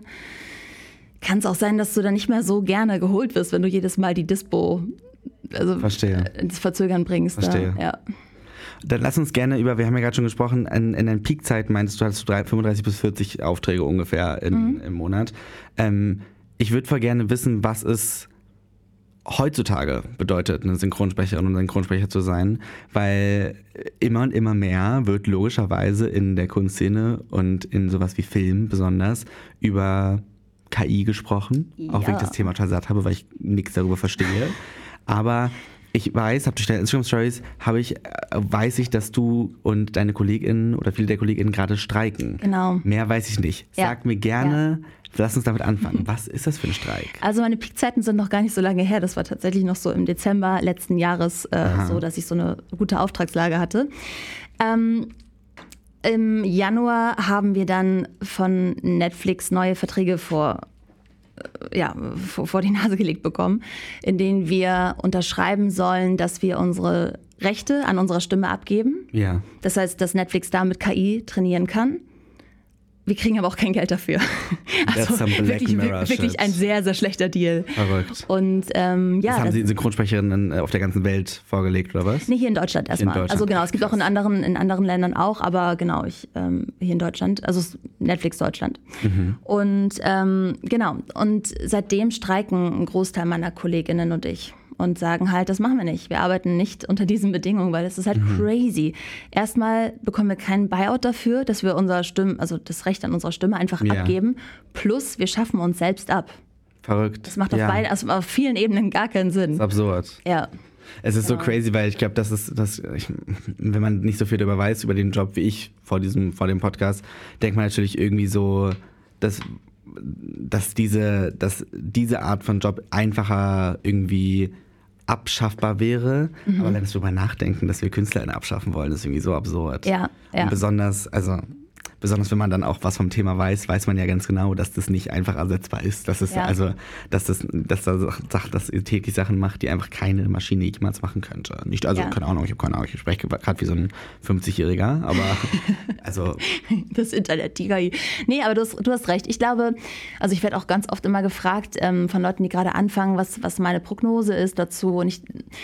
[SPEAKER 1] kann es auch sein, dass du dann nicht mehr so gerne geholt wirst, wenn du jedes Mal die Dispo also
[SPEAKER 2] Verstehe.
[SPEAKER 1] ins Verzögern bringst.
[SPEAKER 2] Verstehe.
[SPEAKER 1] Da. Ja.
[SPEAKER 2] Dann lass uns gerne über, wir haben ja gerade schon gesprochen, in, in deinen Peakzeiten meintest du, hattest du fünfunddreißig bis vierzig Aufträge ungefähr in, mhm. im Monat. Ähm, ich würde voll gerne wissen, was es heutzutage bedeutet, eine Synchronsprecherin und ein Synchronsprecher zu sein, weil immer und immer mehr wird logischerweise in der Kunstszene und in sowas wie Film besonders über K I gesprochen, ja. auch wenn ich das Thema total satt habe, weil ich nichts darüber verstehe. Aber ich weiß, habe durch deine Instagram-Stories, habe ich, weiß ich, dass du und deine KollegInnen oder viele der KollegInnen gerade streiken.
[SPEAKER 1] Genau.
[SPEAKER 2] Mehr weiß ich nicht. Sag ja. mir gerne, ja. lass uns damit anfangen. Was ist das für ein Streik?
[SPEAKER 1] Also meine Peakzeiten sind noch gar nicht so lange her. Das war tatsächlich noch so im Dezember letzten Jahres äh, so, dass ich so eine gute Auftragslage hatte. Ähm, Im Januar haben wir dann von Netflix neue Verträge vor, ja, vor, vor die Nase gelegt bekommen, in denen wir unterschreiben sollen, dass wir unsere Rechte an unserer Stimme abgeben.
[SPEAKER 2] Ja.
[SPEAKER 1] Das heißt, dass Netflix damit K I trainieren kann. Wir kriegen aber auch kein Geld dafür. Also wirklich, wirklich ein sehr, sehr schlechter Deal.
[SPEAKER 2] Verrückt.
[SPEAKER 1] Und, ähm, ja,
[SPEAKER 2] das haben
[SPEAKER 1] das
[SPEAKER 2] Sie Synchronsprecherinnen auf der ganzen Welt vorgelegt, oder was?
[SPEAKER 1] Nee, hier in Deutschland erstmal.
[SPEAKER 2] Deutschland.
[SPEAKER 1] Also genau, es gibt auch in anderen, in anderen Ländern auch, aber genau, ich ähm, hier in Deutschland, also Netflix Deutschland. Mhm. Und ähm, genau, und seitdem streiken ein Großteil meiner KollegInnen und ich. Und sagen halt, das machen wir nicht. Wir arbeiten nicht unter diesen Bedingungen, weil es ist halt mhm. crazy. Erstmal bekommen wir keinen Buyout dafür, dass wir unser Stimme, also das Recht an unserer Stimme einfach ja. abgeben. Plus, wir schaffen uns selbst ab.
[SPEAKER 2] Verrückt.
[SPEAKER 1] Das macht auf,
[SPEAKER 2] ja.
[SPEAKER 1] beiden, also auf vielen Ebenen gar keinen Sinn.
[SPEAKER 2] Das ist absurd.
[SPEAKER 1] Ja.
[SPEAKER 2] Es ist so crazy, weil ich glaube, das ist, das, ich, wenn man nicht so viel darüber weiß, über den Job wie ich vor diesem, vor dem Podcast, denkt man natürlich irgendwie so, dass, dass diese, dass diese Art von Job einfacher irgendwie abschaffbar wäre, mhm. aber wenn wir darüber nachdenken, dass wir KünstlerInnen abschaffen wollen, ist irgendwie so absurd.
[SPEAKER 1] Ja, ja.
[SPEAKER 2] Und besonders, also besonders wenn man dann auch was vom Thema weiß, weiß man ja ganz genau, dass das nicht einfach ersetzbar ist. Dass es
[SPEAKER 1] Ja.
[SPEAKER 2] also, dass das, dass da Sachen, dass ihr täglich Sachen macht, die einfach keine Maschine jemals machen könnte. Nicht, also
[SPEAKER 1] Ja.
[SPEAKER 2] keine Ahnung, ich habe keine Ahnung, ich spreche gerade wie so ein fünfzigjähriger, aber also
[SPEAKER 1] Das Internet, die K I. Nee, aber du hast, du hast recht. Ich glaube, also ich werde auch ganz oft immer gefragt ähm, von Leuten, die gerade anfangen, was, was meine Prognose ist dazu. Und ich,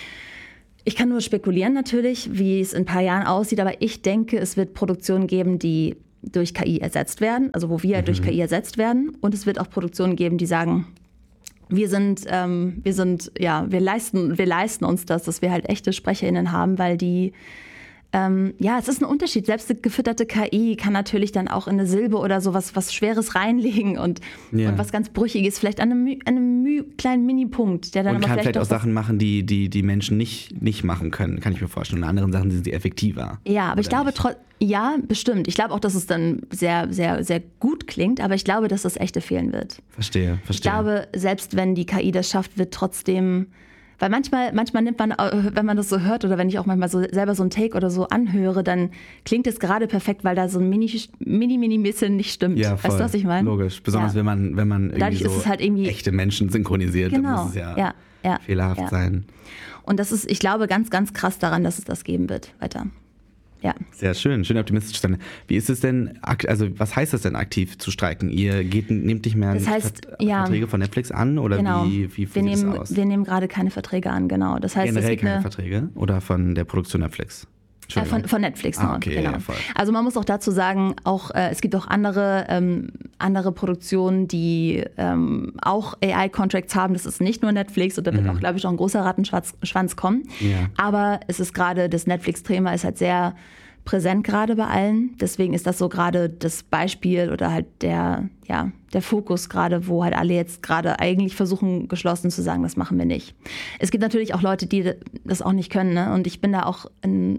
[SPEAKER 1] ich kann nur spekulieren natürlich, wie es in ein paar Jahren aussieht, aber ich denke, es wird Produktionen geben, die durch K I ersetzt werden, also wo wir mhm. durch K I ersetzt werden. Und es wird auch Produktionen geben, die sagen, wir sind, ähm, wir sind, ja, wir leisten, wir leisten uns das, dass wir halt echte SprecherInnen haben, weil die Ähm, ja, es ist ein Unterschied. Selbst eine gefütterte K I kann natürlich dann auch in eine Silbe oder so was, was Schweres reinlegen und,
[SPEAKER 2] ja.
[SPEAKER 1] und was ganz Brüchiges, vielleicht an einem, an einem Müh, kleinen Mini-Punkt, der dann
[SPEAKER 2] und
[SPEAKER 1] aber
[SPEAKER 2] kann
[SPEAKER 1] vielleicht,
[SPEAKER 2] vielleicht auch Sachen machen, die, die die Menschen nicht, nicht machen können, kann ich mir vorstellen. Und anderen Sachen sind sie effektiver.
[SPEAKER 1] Ja, aber ich glaube,
[SPEAKER 2] nicht?
[SPEAKER 1] tro- ja, bestimmt. Ich glaube auch, dass es dann sehr, sehr, sehr gut klingt, aber ich glaube, dass das Echte fehlen wird.
[SPEAKER 2] Verstehe, verstehe.
[SPEAKER 1] Ich glaube, selbst wenn die K I das schafft, wird trotzdem. Weil manchmal, manchmal nimmt man, wenn man das so hört oder wenn ich auch manchmal so selber so ein Take oder so anhöre, dann klingt es gerade perfekt, weil da so ein mini, mini, mini bisschen nicht stimmt.
[SPEAKER 2] Ja, voll.
[SPEAKER 1] Weißt du, was ich meine?
[SPEAKER 2] Logisch. Besonders
[SPEAKER 1] ja.
[SPEAKER 2] wenn man, wenn man irgendwie
[SPEAKER 1] Dadurch
[SPEAKER 2] so
[SPEAKER 1] ist es halt irgendwie
[SPEAKER 2] echte Menschen synchronisiert,
[SPEAKER 1] genau.
[SPEAKER 2] dann muss es ja,
[SPEAKER 1] ja, ja
[SPEAKER 2] fehlerhaft
[SPEAKER 1] ja.
[SPEAKER 2] sein.
[SPEAKER 1] Und das ist, ich glaube, ganz, ganz krass daran, dass es das geben wird weiter. Ja.
[SPEAKER 2] Sehr schön, schön optimistisch dann. Wie ist es denn, also was heißt das denn aktiv zu streiken? Ihr geht, nehmt nicht mehr
[SPEAKER 1] das heißt,
[SPEAKER 2] Vert-
[SPEAKER 1] ja,
[SPEAKER 2] Verträge von Netflix an oder
[SPEAKER 1] genau.
[SPEAKER 2] wie, wie, wie
[SPEAKER 1] wir
[SPEAKER 2] sieht
[SPEAKER 1] nehmen,
[SPEAKER 2] das aus?
[SPEAKER 1] Wir nehmen gerade keine Verträge an, genau. Das heißt,
[SPEAKER 2] Generell
[SPEAKER 1] es gibt
[SPEAKER 2] keine
[SPEAKER 1] eine,
[SPEAKER 2] Verträge oder von der Produktion Netflix?
[SPEAKER 1] Äh, von, von Netflix
[SPEAKER 2] ah,
[SPEAKER 1] nur,
[SPEAKER 2] okay,
[SPEAKER 1] genau.
[SPEAKER 2] ja, voll.
[SPEAKER 1] Also man muss auch dazu sagen, auch äh, es gibt auch andere, ähm, andere Produktionen, die ähm, auch A I-Contracts haben. Das ist nicht nur Netflix und da wird
[SPEAKER 2] Mhm.
[SPEAKER 1] auch, glaube ich, noch ein großer Rattenschwanz Schwanz kommen.
[SPEAKER 2] Ja.
[SPEAKER 1] Aber es ist gerade, das Netflix-Thema ist halt sehr präsent gerade bei allen. Deswegen ist das so gerade das Beispiel oder halt der, ja, der Fokus gerade, wo halt alle jetzt gerade eigentlich versuchen, geschlossen zu sagen, das machen wir nicht. Es gibt natürlich auch Leute, die das auch nicht können, ne? Und ich bin da auch in,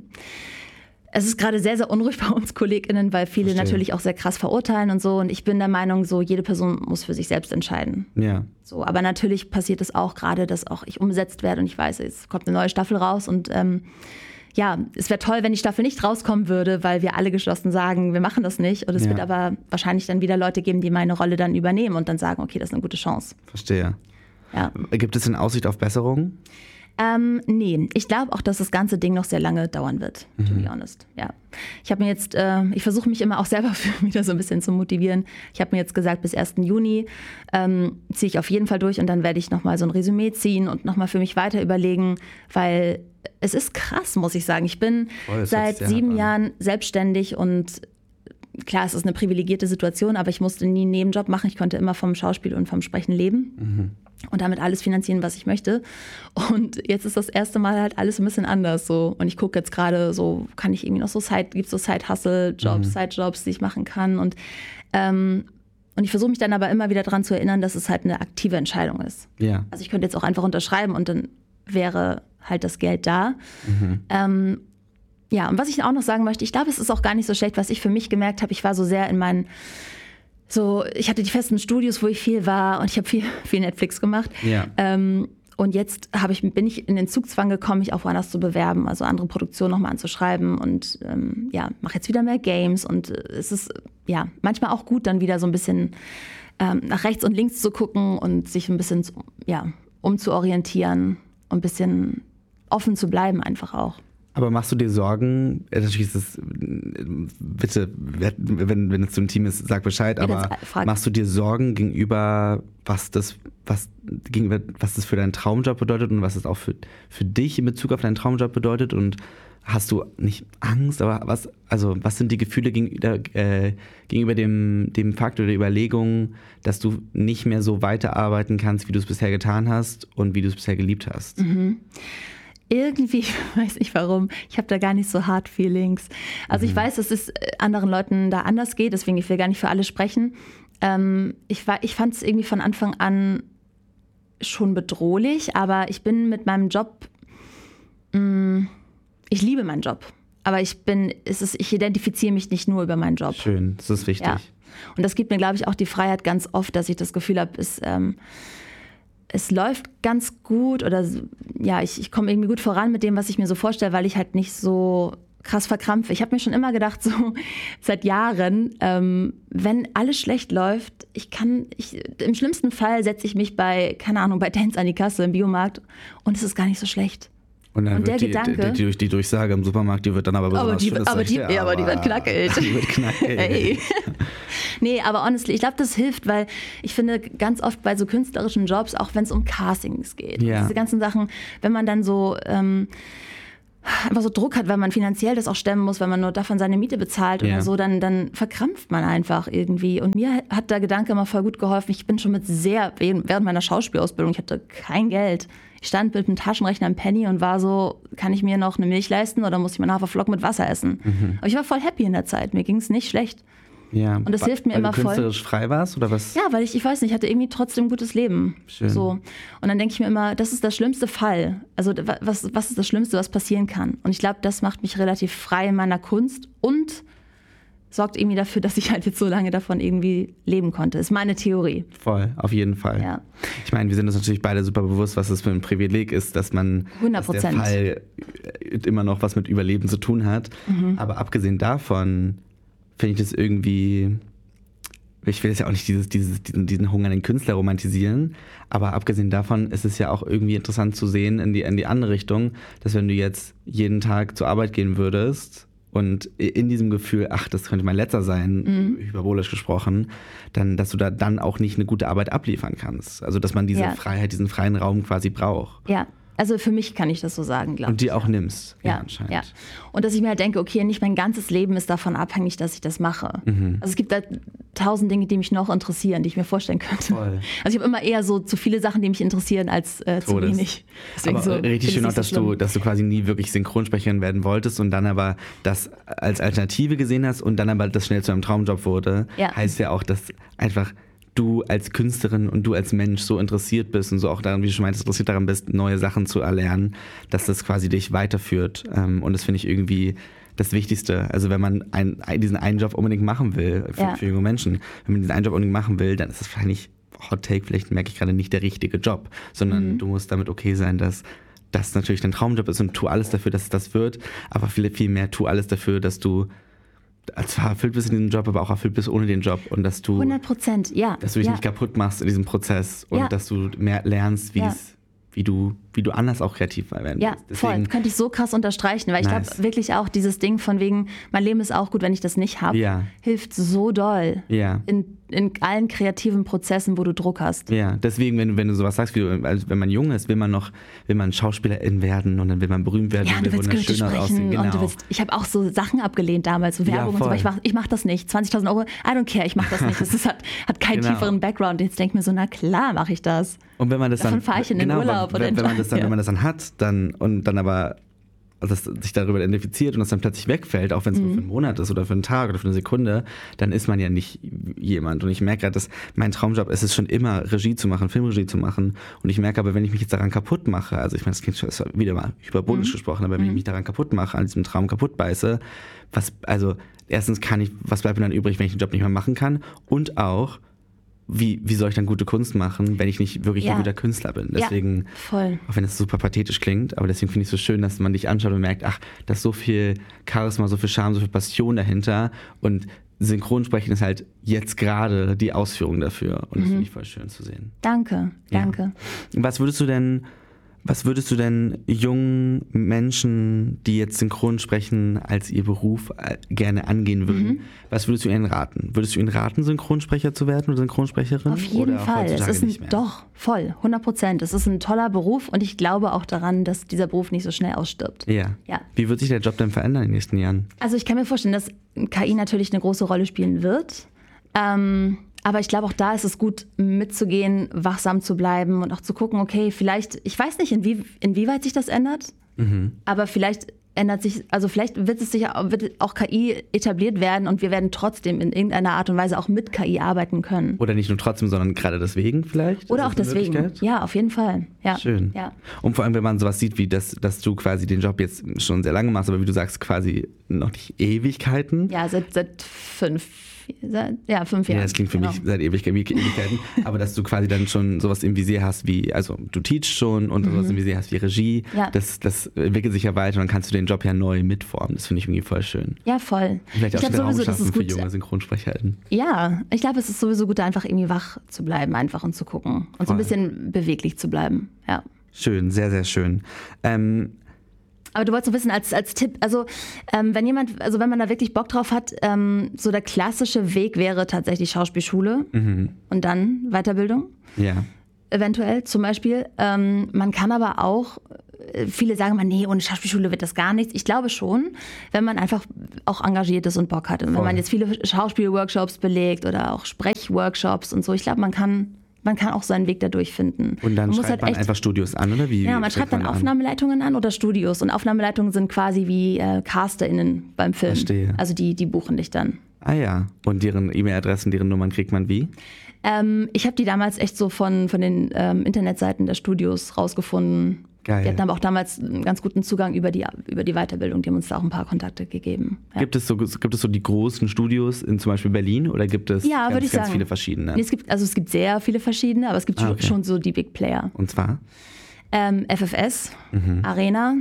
[SPEAKER 1] es ist gerade sehr, sehr unruhig bei uns KollegInnen, weil viele
[SPEAKER 2] Verstehe.
[SPEAKER 1] natürlich auch sehr krass verurteilen und so. Und ich bin der Meinung, so jede Person muss für sich selbst entscheiden.
[SPEAKER 2] Ja.
[SPEAKER 1] So, aber natürlich passiert es auch gerade, dass auch ich umgesetzt werde und ich weiß, es kommt eine neue Staffel raus und ähm, ja, es wäre toll, wenn die Staffel nicht rauskommen würde, weil wir alle geschlossen sagen, wir machen das nicht. Und es
[SPEAKER 2] Ja.
[SPEAKER 1] wird aber wahrscheinlich dann wieder Leute geben, die meine Rolle dann übernehmen und dann sagen, okay, das ist eine gute Chance.
[SPEAKER 2] Verstehe.
[SPEAKER 1] Ja.
[SPEAKER 2] Gibt es denn Aussicht auf Besserung?
[SPEAKER 1] Ähm, nee, ich glaube auch, dass das ganze Ding noch sehr lange dauern wird,
[SPEAKER 2] Mhm.
[SPEAKER 1] to be honest. Ja. Ich habe mir jetzt, äh, ich versuche mich immer auch selber für wieder so ein bisschen zu motivieren. Ich habe mir jetzt gesagt, bis ersten Juni ähm, ziehe ich auf jeden Fall durch und dann werde ich nochmal so ein Resümee ziehen und nochmal für mich weiter überlegen, weil es ist krass, muss ich sagen. Ich bin
[SPEAKER 2] Voll, das hört
[SPEAKER 1] seit
[SPEAKER 2] sich sehr
[SPEAKER 1] sieben
[SPEAKER 2] hart an.
[SPEAKER 1] Jahren selbstständig und klar, es ist eine privilegierte Situation, aber ich musste nie einen Nebenjob machen. Ich konnte immer vom Schauspiel und vom Sprechen leben.
[SPEAKER 2] Mhm.
[SPEAKER 1] Und damit alles finanzieren, was ich möchte. Und jetzt ist das erste Mal halt alles ein bisschen anders so. Und ich gucke jetzt gerade so, kann ich irgendwie noch so Side, gibt es so Side-Hustle-Jobs,
[SPEAKER 2] Mhm.
[SPEAKER 1] Side-Jobs, die ich machen kann. Und, ähm, und ich versuche mich dann aber immer wieder daran zu erinnern, dass es halt eine aktive Entscheidung ist.
[SPEAKER 2] Ja.
[SPEAKER 1] Also ich könnte jetzt auch einfach unterschreiben und dann wäre halt das Geld da.
[SPEAKER 2] Mhm.
[SPEAKER 1] Ähm, ja, und was ich auch noch sagen möchte, ich glaube, es ist auch gar nicht so schlecht, was ich für mich gemerkt habe. Ich war so sehr in meinen So, ich hatte die festen Studios, wo ich viel war und ich habe viel, viel Netflix gemacht.
[SPEAKER 2] Ja.
[SPEAKER 1] Ähm, und jetzt habe ich, bin ich in den Zugzwang gekommen, mich auch woanders zu bewerben, also andere Produktionen nochmal anzuschreiben und ähm, ja, mache jetzt wieder mehr Games und äh, es ist ja manchmal auch gut, dann wieder so ein bisschen ähm, nach rechts und links zu gucken und sich ein bisschen ja, umzuorientieren und ein bisschen offen zu bleiben einfach auch.
[SPEAKER 2] Aber machst du dir Sorgen, äh, natürlich ist es, äh, bitte, wenn, wenn es so ein Team ist, sag Bescheid,
[SPEAKER 1] Ja,
[SPEAKER 2] aber
[SPEAKER 1] das- frag.
[SPEAKER 2] machst du dir Sorgen gegenüber, was das, was, gegenüber, was das für deinen Traumjob bedeutet und was es auch für, für dich in Bezug auf deinen Traumjob bedeutet und hast du nicht Angst, aber was, also was sind die Gefühle gegenüber, äh, gegenüber dem, dem Fakt oder der Überlegung, dass du nicht mehr so weiterarbeiten kannst, wie du es bisher getan hast und wie du es bisher geliebt hast?
[SPEAKER 1] Mhm. Irgendwie, ich weiß nicht warum, ich habe da gar nicht so Hard Feelings. Also ich weiß, dass es anderen Leuten da anders geht, deswegen ich will gar nicht für alle sprechen. Ähm, ich war, ich fand es irgendwie von Anfang an schon bedrohlich, aber ich bin mit meinem Job, mh, ich liebe meinen Job, aber ich bin, es ist, ich identifiziere mich nicht nur über meinen Job.
[SPEAKER 2] Schön, das ist wichtig.
[SPEAKER 1] Ja. Und das gibt mir, glaube ich, auch die Freiheit ganz oft, dass ich das Gefühl habe, es, ähm, es läuft ganz gut oder ja, ich, ich komme irgendwie gut voran mit dem, was ich mir so vorstelle, weil ich halt nicht so krass verkrampfe. Ich habe mir schon immer gedacht, so seit Jahren, ähm, wenn alles schlecht läuft, ich kann, ich, im schlimmsten Fall setze ich mich bei, keine Ahnung, bei Dance an die Kasse im Biomarkt und es ist gar nicht so schlecht.
[SPEAKER 2] Und dann
[SPEAKER 1] und
[SPEAKER 2] wird
[SPEAKER 1] der
[SPEAKER 2] die,
[SPEAKER 1] Gedanke,
[SPEAKER 2] die, die, die Durchsage im Supermarkt, die wird dann aber besonders
[SPEAKER 1] aber die,
[SPEAKER 2] schön,
[SPEAKER 1] aber die,
[SPEAKER 2] ja,
[SPEAKER 1] ja, aber die wird knackelt.
[SPEAKER 2] Die wird knackelt.
[SPEAKER 1] Hey. Nee, aber honestly, ich glaube, das hilft, weil ich finde ganz oft bei so künstlerischen Jobs, auch wenn es um Castings geht,
[SPEAKER 2] ja.
[SPEAKER 1] diese ganzen Sachen, wenn man dann so ähm, einfach so Druck hat, weil man finanziell das auch stemmen muss, weil man nur davon seine Miete bezahlt
[SPEAKER 2] ja.
[SPEAKER 1] oder so, dann, dann verkrampft man einfach irgendwie. Und mir hat der Gedanke immer voll gut geholfen. Ich bin schon mit sehr, während meiner Schauspielausbildung, ich hatte kein Geld. Ich stand mit einem Taschenrechner im Penny und war so, kann ich mir noch eine Milch leisten oder muss ich meinen Haferflocken mit Wasser essen? Mhm. Aber ich war voll happy in der Zeit, mir ging es nicht schlecht.
[SPEAKER 2] Ja.
[SPEAKER 1] Und das
[SPEAKER 2] weil,
[SPEAKER 1] hilft mir
[SPEAKER 2] weil
[SPEAKER 1] immer
[SPEAKER 2] du
[SPEAKER 1] voll.
[SPEAKER 2] künstlerisch frei warst oder was?
[SPEAKER 1] Ja, weil ich, ich weiß nicht, ich hatte irgendwie trotzdem ein gutes Leben.
[SPEAKER 2] Schön.
[SPEAKER 1] So. Und dann denke ich mir immer, das ist der schlimmste Fall. Also was, was ist das Schlimmste, was passieren kann? Und ich glaube, das macht mich relativ frei in meiner Kunst und sorgt irgendwie dafür, dass ich halt jetzt so lange davon irgendwie leben konnte. Ist meine Theorie.
[SPEAKER 2] Voll, auf jeden Fall.
[SPEAKER 1] Ja.
[SPEAKER 2] Ich meine, wir sind uns natürlich beide super bewusst, was das für ein Privileg ist, dass man
[SPEAKER 1] hundert Prozent.
[SPEAKER 2] Dass der Fall immer noch was mit Überleben zu tun hat. Mhm. Aber abgesehen davon finde ich das irgendwie, ich will jetzt ja auch nicht dieses, dieses, diesen, diesen hungernden Künstler romantisieren, aber abgesehen davon ist es ja auch irgendwie interessant zu sehen in die, in die andere Richtung, dass wenn du jetzt jeden Tag zur Arbeit gehen würdest und in diesem Gefühl, ach, das könnte mein letzter sein, mhm. hyperbolisch gesprochen, dann, dass du da dann auch nicht eine gute Arbeit abliefern kannst. Also, dass man diese ja. Freiheit, diesen freien Raum quasi braucht.
[SPEAKER 1] Ja. Also für mich kann ich das so sagen, glaube ich.
[SPEAKER 2] Und die auch nimmst, ja,
[SPEAKER 1] ja,
[SPEAKER 2] anscheinend.
[SPEAKER 1] Ja. Und dass ich mir halt denke, okay, nicht mein ganzes Leben ist davon abhängig, dass ich das mache. Mhm. Also es gibt da tausend Dinge, die mich noch interessieren, die ich mir vorstellen könnte. Voll. Also ich habe immer eher so zu viele Sachen, die mich interessieren, als äh, zu wenig.
[SPEAKER 2] Deswegen aber so, richtig schön auch, dass so du, dass du quasi nie wirklich Synchronsprecherin werden wolltest und dann aber das als Alternative gesehen hast und dann aber das schnell zu einem Traumjob wurde. Ja. Heißt ja auch, dass einfach du als Künstlerin und du als Mensch so interessiert bist und so auch daran, wie du schon meintest, interessiert daran bist, neue Sachen zu erlernen, dass das quasi dich weiterführt. Und das finde ich irgendwie das Wichtigste. Also wenn man ein, diesen einen Job unbedingt machen will, für, ja. für junge Menschen, wenn man diesen einen Job unbedingt machen will, dann ist das wahrscheinlich, Hot Take, vielleicht merke ich gerade, nicht der richtige Job, sondern mhm. du musst damit okay sein, dass das natürlich dein Traumjob ist und tu alles dafür, dass es das wird, aber viel, viel mehr tu alles dafür, dass du zwar erfüllt bist in diesem Job, aber auch erfüllt bist ohne den Job und dass du
[SPEAKER 1] hundert Prozent, ja.
[SPEAKER 2] Dass du dich
[SPEAKER 1] ja.
[SPEAKER 2] nicht kaputt machst in diesem Prozess und
[SPEAKER 1] ja.
[SPEAKER 2] dass du mehr lernst, wie
[SPEAKER 1] ja.
[SPEAKER 2] es wie du, wie du anders auch kreativ werden
[SPEAKER 1] ja,
[SPEAKER 2] willst.
[SPEAKER 1] Deswegen, voll. Könnte ich so krass unterstreichen, weil nice. Ich glaube wirklich auch dieses Ding von wegen, mein Leben ist auch gut, wenn ich das nicht habe,
[SPEAKER 2] ja.
[SPEAKER 1] hilft so doll
[SPEAKER 2] ja.
[SPEAKER 1] in, in allen kreativen Prozessen, wo du Druck hast.
[SPEAKER 2] Ja, deswegen, wenn du, wenn du sowas sagst, wie du, also wenn man jung ist, will man noch, will man Schauspielerin werden und dann will man berühmt werden
[SPEAKER 1] ja,
[SPEAKER 2] und
[SPEAKER 1] du
[SPEAKER 2] will
[SPEAKER 1] willst
[SPEAKER 2] wunderschöner aussehen. Genau.
[SPEAKER 1] Und du willst, ich habe auch so Sachen abgelehnt damals, so Werbung
[SPEAKER 2] ja,
[SPEAKER 1] und so, aber ich mach, ich mach das nicht. zwanzigtausend Euro, I don't care, ich mach das nicht. Das ist, hat, hat keinen genau. tieferen Background. Jetzt denke ich mir so, na klar mache ich das.
[SPEAKER 2] Und wenn man das
[SPEAKER 1] Davon
[SPEAKER 2] dann,
[SPEAKER 1] fahre ich in den
[SPEAKER 2] genau,
[SPEAKER 1] Urlaub.
[SPEAKER 2] Wenn,
[SPEAKER 1] oder
[SPEAKER 2] wenn, man das dann, ja. wenn man das dann hat dann, und dann aber das sich darüber identifiziert und das dann plötzlich wegfällt, auch wenn es mhm. nur für einen Monat ist oder für einen Tag oder für eine Sekunde, dann ist man ja nicht jemand. Und ich merke gerade, dass mein Traumjob ist es schon immer, Regie zu machen, Filmregie zu machen. Und ich merke aber, wenn ich mich jetzt daran kaputt mache, also ich meine, das klingt schon wieder mal hyperbolisch mhm. gesprochen, aber wenn mhm. ich mich daran kaputt mache, an diesem Traum kaputt beiße, was, also erstens kann ich, was bleibt mir dann übrig, wenn ich den Job nicht mehr machen kann? Und auch, Wie, wie soll ich dann gute Kunst machen, wenn ich nicht wirklich ja. ein guter Künstler bin? Deswegen,
[SPEAKER 1] ja, voll.
[SPEAKER 2] Auch wenn es super pathetisch klingt, aber deswegen finde ich es so schön, dass man dich anschaut und merkt, ach, da ist so viel Charisma, so viel Charme, so viel Passion dahinter und Synchronsprechen ist halt jetzt gerade die Ausführung dafür und mhm. das finde ich voll schön zu sehen.
[SPEAKER 1] Danke, danke.
[SPEAKER 2] Ja. Was würdest du denn Was würdest du denn jungen Menschen, die jetzt synchron sprechen, als ihr Beruf gerne angehen würden, mhm. was würdest du ihnen raten? Würdest du ihnen raten, Synchronsprecher zu werden oder Synchronsprecherin?
[SPEAKER 1] Auf jeden
[SPEAKER 2] oder
[SPEAKER 1] Fall. Es ist ein,
[SPEAKER 2] nicht mehr?
[SPEAKER 1] Doch, voll, hundert Prozent. Es ist ein toller Beruf und ich glaube auch daran, dass dieser Beruf nicht so schnell ausstirbt.
[SPEAKER 2] Ja.
[SPEAKER 1] ja.
[SPEAKER 2] Wie wird sich der Job denn verändern in den nächsten Jahren?
[SPEAKER 1] Also ich kann mir vorstellen, dass K I natürlich eine große Rolle spielen wird. Ähm, Aber ich glaube, auch da ist es gut, mitzugehen, wachsam zu bleiben und auch zu gucken, okay, vielleicht, ich weiß nicht, inwie, inwieweit sich das ändert, mhm. aber vielleicht ändert sich, also vielleicht wird es sich wird auch K I etabliert werden und wir werden trotzdem in irgendeiner Art und Weise auch mit K I arbeiten können.
[SPEAKER 2] Oder nicht nur trotzdem, sondern gerade deswegen vielleicht?
[SPEAKER 1] Oder auch deswegen. Ja, auf jeden Fall. Ja.
[SPEAKER 2] Schön.
[SPEAKER 1] Ja.
[SPEAKER 2] Und vor allem, wenn man sowas sieht, wie das, dass du quasi den Job jetzt schon sehr lange machst, aber wie du sagst, quasi noch nicht Ewigkeiten.
[SPEAKER 1] Ja, seit, seit fünf Seit, ja, fünf Jahre.
[SPEAKER 2] Ja, das klingt für
[SPEAKER 1] genau.
[SPEAKER 2] mich seit Ewig- Ewigkeiten. Aber dass du quasi dann schon sowas im Visier hast wie, also du teachst schon und mhm. sowas im Visier hast wie Regie,
[SPEAKER 1] ja.
[SPEAKER 2] das, das entwickelt sich ja weiter und dann kannst du den Job ja neu mitformen. Das finde ich irgendwie voll schön.
[SPEAKER 1] Ja, voll.
[SPEAKER 2] Vielleicht auch
[SPEAKER 1] ich
[SPEAKER 2] den Raum
[SPEAKER 1] sowieso,
[SPEAKER 2] schaffen
[SPEAKER 1] das ist gut.
[SPEAKER 2] für junge SynchronsprecherInnen.
[SPEAKER 1] Ja, ich glaube, es ist sowieso gut, da einfach irgendwie wach zu bleiben einfach und zu gucken und voll. So ein bisschen beweglich zu bleiben. Ja.
[SPEAKER 2] Schön, sehr, sehr schön. Ähm,
[SPEAKER 1] Aber du wolltest so wissen, als, als Tipp, also ähm, wenn jemand, also wenn man da wirklich Bock drauf hat, ähm, so der klassische Weg wäre tatsächlich Schauspielschule mhm. und dann Weiterbildung.
[SPEAKER 2] Ja.
[SPEAKER 1] Eventuell zum Beispiel. Ähm, man kann aber auch, viele sagen mal, nee, ohne Schauspielschule wird das gar nichts. Ich glaube schon, wenn man einfach auch engagiert ist und Bock hat. Und Voll. Wenn man jetzt viele Schauspielworkshops belegt oder auch Sprechworkshops und so, ich glaube, man kann... Man kann auch seinen Weg dadurch finden.
[SPEAKER 2] Und dann
[SPEAKER 1] man
[SPEAKER 2] schreibt
[SPEAKER 1] halt
[SPEAKER 2] man
[SPEAKER 1] echt,
[SPEAKER 2] einfach Studios an, oder wie?
[SPEAKER 1] Ja, man schreibt dann an? Aufnahmeleitungen an oder Studios. Und Aufnahmeleitungen sind quasi wie äh, CasterInnen beim Film.
[SPEAKER 2] Verstehe.
[SPEAKER 1] Also die, die buchen dich dann.
[SPEAKER 2] Ah ja. Und deren E-Mail-Adressen, deren Nummern kriegt man wie?
[SPEAKER 1] Ähm, ich habe die damals echt so von, von den ähm, Internetseiten der Studios rausgefunden.
[SPEAKER 2] Geil.
[SPEAKER 1] Wir hatten aber auch damals einen ganz guten Zugang über die, über die Weiterbildung. Die haben uns da auch ein paar Kontakte gegeben. Ja.
[SPEAKER 2] Gibt es so, gibt es so die großen Studios in zum Beispiel Berlin oder gibt es
[SPEAKER 1] ja,
[SPEAKER 2] ganz,
[SPEAKER 1] ich
[SPEAKER 2] ganz
[SPEAKER 1] sagen.
[SPEAKER 2] viele verschiedene?
[SPEAKER 1] Nee, es gibt, also es gibt sehr viele verschiedene, aber es gibt ah, okay. schon so die Big Player.
[SPEAKER 2] Und zwar?
[SPEAKER 1] Ähm, F F S, mhm. Arena.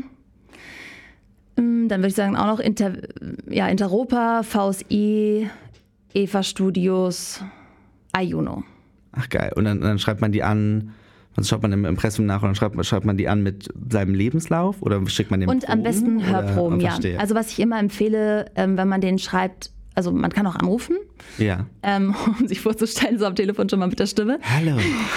[SPEAKER 1] Dann würde ich sagen auch noch Inter, ja, Interopa, V S I, E V A Studios, Ayuno.
[SPEAKER 2] Ach geil. Und dann, dann schreibt man die an... Also schaut man im Impressum nach und dann schreibt, schreibt man die an mit seinem Lebenslauf oder schickt man den
[SPEAKER 1] Und
[SPEAKER 2] Proben,
[SPEAKER 1] am besten Hörproben,
[SPEAKER 2] oder?
[SPEAKER 1] ja. Also was ich immer empfehle, ähm, wenn man den schreibt, also man kann auch anrufen,
[SPEAKER 2] ja.
[SPEAKER 1] ähm, um sich vorzustellen, so am Telefon schon mal mit der Stimme.
[SPEAKER 2] Hallo.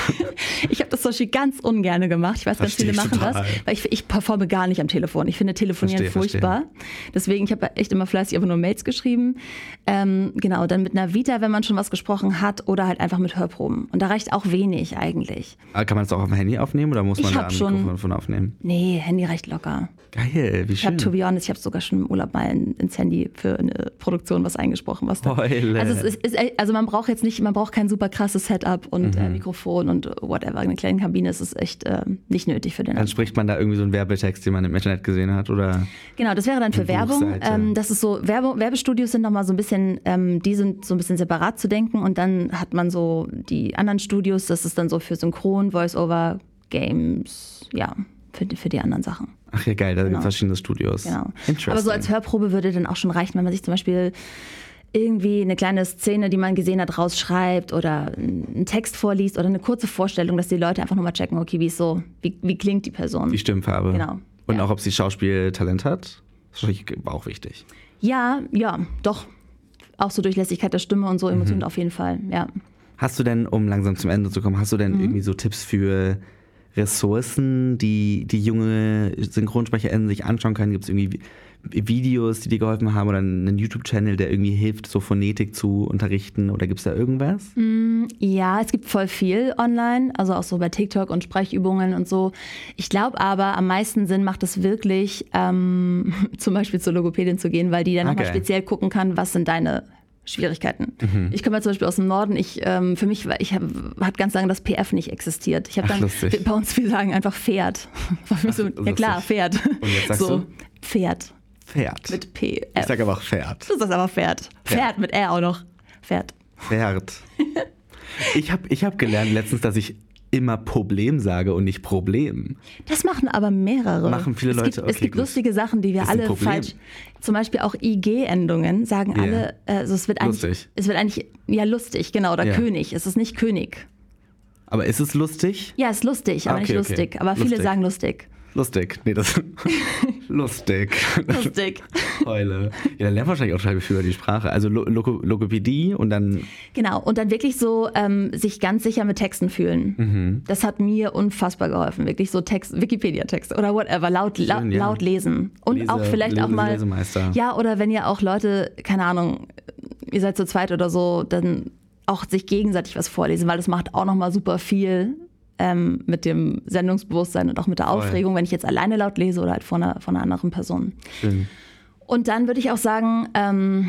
[SPEAKER 1] Ich habe das zum Beispiel ganz ungern gemacht. Ich weiß,
[SPEAKER 2] Versteh
[SPEAKER 1] ganz viele machen
[SPEAKER 2] total.
[SPEAKER 1] das, weil ich, ich performe gar nicht am Telefon. Ich finde Telefonieren
[SPEAKER 2] verstehe,
[SPEAKER 1] furchtbar. Verstehe. Deswegen, ich habe echt immer fleißig einfach nur Mails geschrieben. Ähm, genau, dann mit einer Vita, wenn man schon was gesprochen hat, oder halt einfach mit Hörproben. Und da reicht auch wenig eigentlich.
[SPEAKER 2] Aber kann man das auch auf dem Handy aufnehmen oder muss man
[SPEAKER 1] ich
[SPEAKER 2] da am Mikrofon von aufnehmen?
[SPEAKER 1] Nee, Handy reicht locker.
[SPEAKER 2] Geil, wie schön.
[SPEAKER 1] Ich habe, to be honest, ich habe sogar schon im Urlaub mal in, ins Handy für eine Produktion was eingesprochen. Was da,
[SPEAKER 2] Heule.
[SPEAKER 1] also, es ist, ist, also man braucht jetzt nicht, man braucht kein super krasses Setup und mhm. äh, Mikrofon und whatever. Eine kleine Kabine ist es echt äh, nicht nötig für den.
[SPEAKER 2] Dann spricht man da irgendwie so einen Werbetext, den man im Internet gesehen hat, oder?
[SPEAKER 1] Genau, das wäre dann für Werbung. Ähm, das ist so, Werbe, Werbestudios sind nochmal so ein bisschen, ähm, die sind so ein bisschen separat zu denken und dann hat man so die anderen Studios, das ist dann so für Synchron, Voice-Over, Games, ja, für die, für die anderen Sachen.
[SPEAKER 2] Ach ja, geil, da
[SPEAKER 1] genau.
[SPEAKER 2] gibt es verschiedene Studios.
[SPEAKER 1] Genau. Aber so als Hörprobe würde dann auch schon reichen, wenn man sich zum Beispiel irgendwie eine kleine Szene, die man gesehen hat, rausschreibt oder einen Text vorliest oder eine kurze Vorstellung, dass die Leute einfach nochmal checken, okay, wie ist so, wie, wie klingt die Person.
[SPEAKER 2] Die Stimmfarbe.
[SPEAKER 1] Genau.
[SPEAKER 2] Und
[SPEAKER 1] ja.
[SPEAKER 2] auch, ob sie Schauspieltalent hat. Das ist auch wichtig.
[SPEAKER 1] Ja, ja, doch. Auch so Durchlässigkeit der Stimme und so, Emotionen mhm. auf jeden Fall, ja.
[SPEAKER 2] Hast du denn, um langsam zum Ende zu kommen, hast du denn mhm. irgendwie so Tipps für Ressourcen, die die junge SynchronsprecherInnen sich anschauen können? Gibt es irgendwie Videos, die dir geholfen haben oder einen YouTube-Channel, der irgendwie hilft, so Phonetik zu unterrichten, oder gibt es da irgendwas?
[SPEAKER 1] Ja, es gibt voll viel online, also auch so bei TikTok und Sprechübungen und so. Ich glaube aber, am meisten Sinn macht es wirklich, ähm, zum Beispiel zur Logopädin zu gehen, weil die dann okay. nochmal speziell gucken kann, was sind deine Schwierigkeiten. Mhm. Ich komme ja zum Beispiel aus dem Norden. Ich, ähm, für mich, ich hab, hat ganz lange das P F nicht existiert. Ich habe dann,
[SPEAKER 2] lustig.
[SPEAKER 1] bei uns, wir sagen einfach Pferd. War für mich so, ja klar, Pferd.
[SPEAKER 2] Und jetzt sagst
[SPEAKER 1] so,
[SPEAKER 2] du?
[SPEAKER 1] Pferd.
[SPEAKER 2] Pferd.
[SPEAKER 1] Mit P F.
[SPEAKER 2] Ich sag aber auch Pferd.
[SPEAKER 1] Du sagst aber Pferd. Pferd, Pferd mit R auch noch. Pferd.
[SPEAKER 2] Pferd. Ich habe ich hab gelernt letztens, dass ich immer Problem sage und nicht Problem.
[SPEAKER 1] Das machen aber mehrere.
[SPEAKER 2] Machen viele
[SPEAKER 1] es
[SPEAKER 2] Leute.
[SPEAKER 1] Gibt,
[SPEAKER 2] okay,
[SPEAKER 1] es gibt
[SPEAKER 2] gut.
[SPEAKER 1] lustige Sachen, die wir
[SPEAKER 2] ist
[SPEAKER 1] alle falsch. Zum Beispiel auch I G-Endungen sagen
[SPEAKER 2] yeah.
[SPEAKER 1] alle. Also es wird eigentlich.
[SPEAKER 2] Lustig.
[SPEAKER 1] Es wird eigentlich ja lustig, genau, oder
[SPEAKER 2] ja.
[SPEAKER 1] König. Es ist nicht König.
[SPEAKER 2] Aber ist es lustig?
[SPEAKER 1] Ja, es ist lustig, aber
[SPEAKER 2] ah, okay,
[SPEAKER 1] nicht lustig.
[SPEAKER 2] Okay.
[SPEAKER 1] Aber viele
[SPEAKER 2] lustig.
[SPEAKER 1] sagen lustig.
[SPEAKER 2] Lustig. Nee, das. lustig.
[SPEAKER 1] Lustig.
[SPEAKER 2] Heule. Ja, dann lernt wahrscheinlich auch schon viel über die Sprache. Also Log- Logopädie und dann.
[SPEAKER 1] Genau, und dann wirklich so ähm, sich ganz sicher mit Texten fühlen. Mhm. Das hat mir unfassbar geholfen. Wirklich so Text, Wikipedia-Text oder whatever, laut,
[SPEAKER 2] Schön,
[SPEAKER 1] la-
[SPEAKER 2] ja.
[SPEAKER 1] laut lesen. Und
[SPEAKER 2] Lese,
[SPEAKER 1] auch vielleicht
[SPEAKER 2] Lese,
[SPEAKER 1] auch mal.
[SPEAKER 2] Lesemeister.
[SPEAKER 1] Ja, oder wenn ihr auch Leute, keine Ahnung, ihr seid zu zweit oder so, dann auch sich gegenseitig was vorlesen, weil das macht auch nochmal super viel. Ähm, mit dem Sendungsbewusstsein und auch mit der Aufregung, Voll. Wenn ich jetzt alleine laut lese oder halt von einer, von einer anderen Person.
[SPEAKER 2] Schön.
[SPEAKER 1] Und dann würde ich auch sagen, ähm,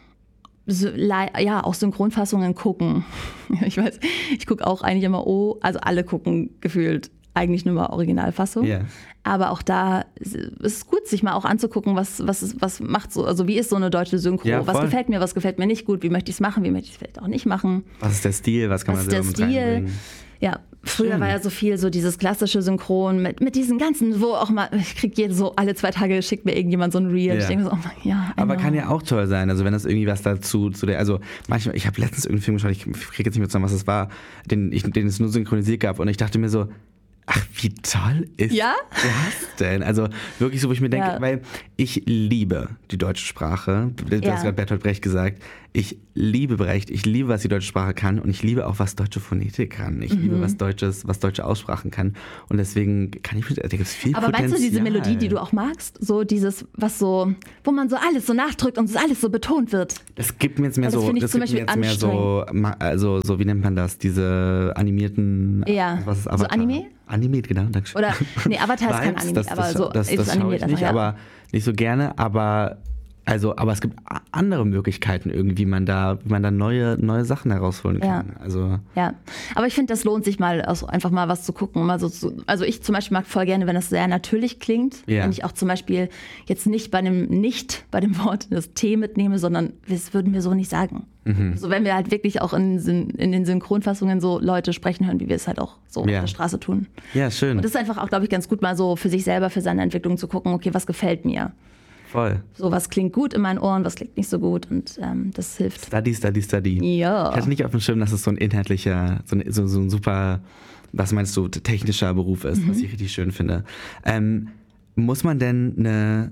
[SPEAKER 1] so, ja, auch Synchronfassungen gucken. Ich weiß, ich gucke auch eigentlich immer, oh, also alle gucken gefühlt eigentlich nur mal Originalfassung.
[SPEAKER 2] Ja.
[SPEAKER 1] Aber auch da ist es gut, sich mal auch anzugucken, was, was, ist, was macht so, also wie ist so eine deutsche Synchro?
[SPEAKER 2] Ja,
[SPEAKER 1] was
[SPEAKER 2] voll.
[SPEAKER 1] gefällt mir, was gefällt mir nicht gut? Wie möchte ich es machen? Wie möchte ich es vielleicht auch nicht machen?
[SPEAKER 2] Was ist der Stil? Was kann
[SPEAKER 1] Was
[SPEAKER 2] man
[SPEAKER 1] ist
[SPEAKER 2] selber
[SPEAKER 1] der
[SPEAKER 2] mit
[SPEAKER 1] Stil?
[SPEAKER 2] reinbringen?
[SPEAKER 1] Ja, früher
[SPEAKER 2] Schön.
[SPEAKER 1] war ja so viel so dieses klassische Synchron mit, mit diesen ganzen, wo auch mal, ich krieg jede so alle zwei Tage schickt mir irgendjemand so ein Reel.
[SPEAKER 2] Ja.
[SPEAKER 1] Ich denke so, oh mein, ja, I
[SPEAKER 2] Aber
[SPEAKER 1] know.
[SPEAKER 2] kann ja auch toll sein, also wenn das irgendwie was dazu, zu der, also manchmal, ich habe letztens irgendeinen Film geschaut, ich kriege jetzt nicht mehr zusammen, was es war, den, ich, den es nur synchronisiert gab und ich dachte mir so, ach, wie toll ist
[SPEAKER 1] Ja?
[SPEAKER 2] das denn? Also wirklich so, wo ich mir denke,
[SPEAKER 1] Ja.
[SPEAKER 2] weil ich liebe die deutsche Sprache. Du
[SPEAKER 1] Ja.
[SPEAKER 2] hast gerade Bertolt Brecht gesagt. Ich liebe Brecht, ich liebe, was die deutsche Sprache kann und ich liebe auch, was deutsche Phonetik kann. Ich
[SPEAKER 1] Mhm.
[SPEAKER 2] liebe, was deutsches, was deutsche Aussprachen kann und deswegen kann ich, da gibt es viel
[SPEAKER 1] Aber
[SPEAKER 2] Potenzial.
[SPEAKER 1] meinst du diese Melodie, die du auch magst? So dieses, was so, wo man so alles so nachdrückt und alles so betont wird.
[SPEAKER 2] Das gibt mir jetzt mehr
[SPEAKER 1] Also das
[SPEAKER 2] so,
[SPEAKER 1] finde ich
[SPEAKER 2] das
[SPEAKER 1] zum
[SPEAKER 2] gibt mir jetzt
[SPEAKER 1] Beispiel
[SPEAKER 2] mehr so, ma- also so, wie nennt man das, diese animierten,
[SPEAKER 1] Ja.
[SPEAKER 2] was ist
[SPEAKER 1] So
[SPEAKER 2] Avatar?
[SPEAKER 1] Anime?
[SPEAKER 2] Anime, genau, danke schön.
[SPEAKER 1] Oder, nee, Avatar ist kein
[SPEAKER 2] Vibes,
[SPEAKER 1] Anime,
[SPEAKER 2] das,
[SPEAKER 1] aber
[SPEAKER 2] das,
[SPEAKER 1] so
[SPEAKER 2] das,
[SPEAKER 1] ist
[SPEAKER 2] das, das
[SPEAKER 1] animiert
[SPEAKER 2] schaue ich nicht,
[SPEAKER 1] einfach, ja.
[SPEAKER 2] aber nicht so gerne, aber also, aber es gibt a- andere Möglichkeiten irgendwie, wie man da, wie man da neue, neue Sachen herausholen kann.
[SPEAKER 1] Ja.
[SPEAKER 2] Also
[SPEAKER 1] Ja, aber ich finde, das lohnt sich mal, also einfach mal was zu gucken. Mal so zu, also ich zum Beispiel mag voll gerne, wenn das sehr natürlich klingt.
[SPEAKER 2] Ja.
[SPEAKER 1] Wenn ich auch zum Beispiel jetzt nicht bei einem nicht bei dem Wort das T mitnehme, sondern das würden wir so nicht sagen.
[SPEAKER 2] Mhm.
[SPEAKER 1] So wenn wir halt wirklich auch in, Syn- in den Synchronfassungen so Leute sprechen hören, wie wir es halt auch so
[SPEAKER 2] Ja.
[SPEAKER 1] auf der Straße tun.
[SPEAKER 2] ja, schön,
[SPEAKER 1] Und das ist einfach auch, glaube ich, ganz gut, mal so für sich selber, für seine Entwicklung zu gucken, okay, was gefällt mir?
[SPEAKER 2] voll.
[SPEAKER 1] So, was klingt gut in meinen Ohren, was klingt nicht so gut und ähm, das hilft.
[SPEAKER 2] Study, study, study.
[SPEAKER 1] Ja.
[SPEAKER 2] Ich hatte nicht auf dem Schirm, dass es so ein inhaltlicher, so ein, so, so ein super, was meinst du, technischer Beruf ist,
[SPEAKER 1] Mhm.
[SPEAKER 2] was ich richtig schön finde. Ähm, muss man denn eine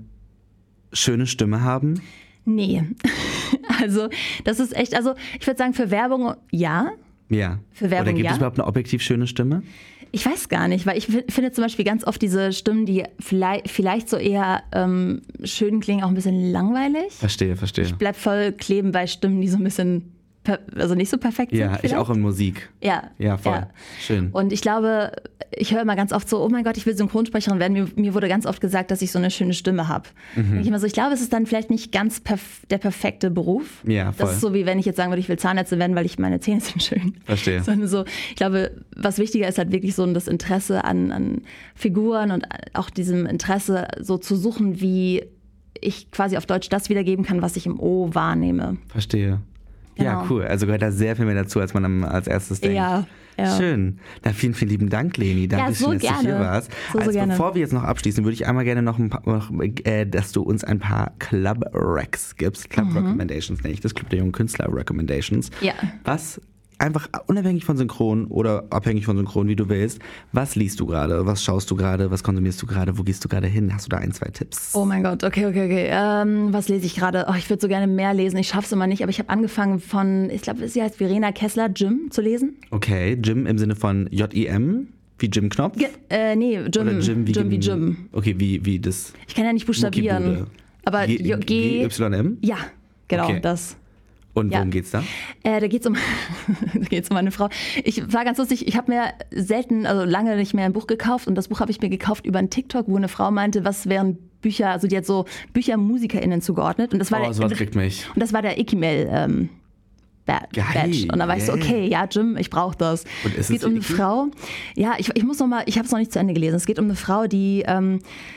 [SPEAKER 2] schöne Stimme haben?
[SPEAKER 1] Nee. Also, das ist echt, also ich würde sagen, für Werbung ja.
[SPEAKER 2] Ja.
[SPEAKER 1] Für Werbung,
[SPEAKER 2] Oder gibt
[SPEAKER 1] ja.
[SPEAKER 2] es überhaupt eine objektiv schöne Stimme?
[SPEAKER 1] Ich weiß gar nicht, weil ich fi- finde zum Beispiel ganz oft diese Stimmen, die vielleicht, vielleicht so eher ähm, schön klingen, auch ein bisschen langweilig.
[SPEAKER 2] Verstehe, verstehe.
[SPEAKER 1] Ich bleib voll kleben bei Stimmen, die so ein bisschen, per, also nicht so perfekt
[SPEAKER 2] Ja,
[SPEAKER 1] sind.
[SPEAKER 2] ich
[SPEAKER 1] vielleicht.
[SPEAKER 2] auch in Musik.
[SPEAKER 1] Ja,
[SPEAKER 2] Ja, voll.
[SPEAKER 1] ja.
[SPEAKER 2] Schön.
[SPEAKER 1] Und ich glaube, ich höre immer ganz oft so, oh mein Gott, ich will Synchronsprecherin werden. Mir, mir wurde ganz oft gesagt, dass ich so eine schöne Stimme habe.
[SPEAKER 2] Mhm.
[SPEAKER 1] Ich immer so, ich glaube, es ist dann vielleicht nicht ganz perf- der perfekte Beruf.
[SPEAKER 2] Ja, voll.
[SPEAKER 1] Das ist so, wie wenn ich jetzt sagen würde, ich will Zahnärztin werden, weil ich meine Zähne sind schön.
[SPEAKER 2] Verstehe.
[SPEAKER 1] Sondern so, ich glaube, was wichtiger ist halt wirklich so das Interesse an, an Figuren und auch diesem Interesse so zu suchen, wie ich quasi auf Deutsch das wiedergeben kann, was ich im O wahrnehme.
[SPEAKER 2] Verstehe. Ja,
[SPEAKER 1] Genau.
[SPEAKER 2] cool. Also gehört da sehr viel mehr dazu, als man am, als erstes denkt.
[SPEAKER 1] Ja, ja.
[SPEAKER 2] Schön. Na, vielen, vielen lieben Dank, Leni. Danke
[SPEAKER 1] Ja, so
[SPEAKER 2] schön, dass du hier
[SPEAKER 1] gerne.
[SPEAKER 2] warst.
[SPEAKER 1] So, so
[SPEAKER 2] also
[SPEAKER 1] gerne.
[SPEAKER 2] bevor wir jetzt noch abschließen, würde ich einmal gerne noch, ein paar, noch äh, dass du uns ein paar Club-Recs gibst. Club-Recommendations nenne ich das. Club der jungen Künstler-Recommendations.
[SPEAKER 1] Mhm. Ja.
[SPEAKER 2] Was, einfach unabhängig von Synchron oder abhängig von Synchron, wie du willst, was liest du gerade? Was schaust du gerade? Was konsumierst du gerade? Wo gehst du gerade hin? Hast du da ein, zwei Tipps?
[SPEAKER 1] Oh mein Gott, okay, okay, okay. Ähm, was lese ich gerade? Oh, ich würde so gerne mehr lesen. Ich schaffe es immer nicht, aber ich habe angefangen von, ich glaube, sie heißt Verena Kessler, Jim zu lesen.
[SPEAKER 2] Okay, Jim im Sinne von J I M, wie Jim Knopf?
[SPEAKER 1] Ge äh, nee, Jim,
[SPEAKER 2] Oder Jim wie,
[SPEAKER 1] Jim wie
[SPEAKER 2] Jim-
[SPEAKER 1] Jim.
[SPEAKER 2] Okay, wie, wie das
[SPEAKER 1] Ich kann ja nicht buchstabieren.
[SPEAKER 2] Muckibude.
[SPEAKER 1] Aber
[SPEAKER 2] G,
[SPEAKER 1] G, G,
[SPEAKER 2] Y M?
[SPEAKER 1] ja, genau,
[SPEAKER 2] Okay.
[SPEAKER 1] das.
[SPEAKER 2] Und
[SPEAKER 1] Ja.
[SPEAKER 2] worum geht's da?
[SPEAKER 1] Äh, da geht's um, da geht's um eine Frau. Ich war ganz lustig, ich habe mir selten, also lange nicht mehr ein Buch gekauft und das Buch habe ich mir gekauft über einen TikTok, wo eine Frau meinte, was wären Bücher, also die hat so BüchermusikerInnen zugeordnet und das war
[SPEAKER 2] Oh,
[SPEAKER 1] der,
[SPEAKER 2] sowas kriegt mich.
[SPEAKER 1] und das war der Ikimel ähm, Ba-
[SPEAKER 2] Geil,
[SPEAKER 1] Badge. Und da war ich so,
[SPEAKER 2] yeah.
[SPEAKER 1] okay, ja, Jim, ich brauche das.
[SPEAKER 2] Und ist
[SPEAKER 1] es geht
[SPEAKER 2] es
[SPEAKER 1] um eine
[SPEAKER 2] Iki?
[SPEAKER 1] Frau. Ja, ich, ich muss noch mal, ich habe es noch nicht zu Ende gelesen. Es geht um eine Frau, die ähm,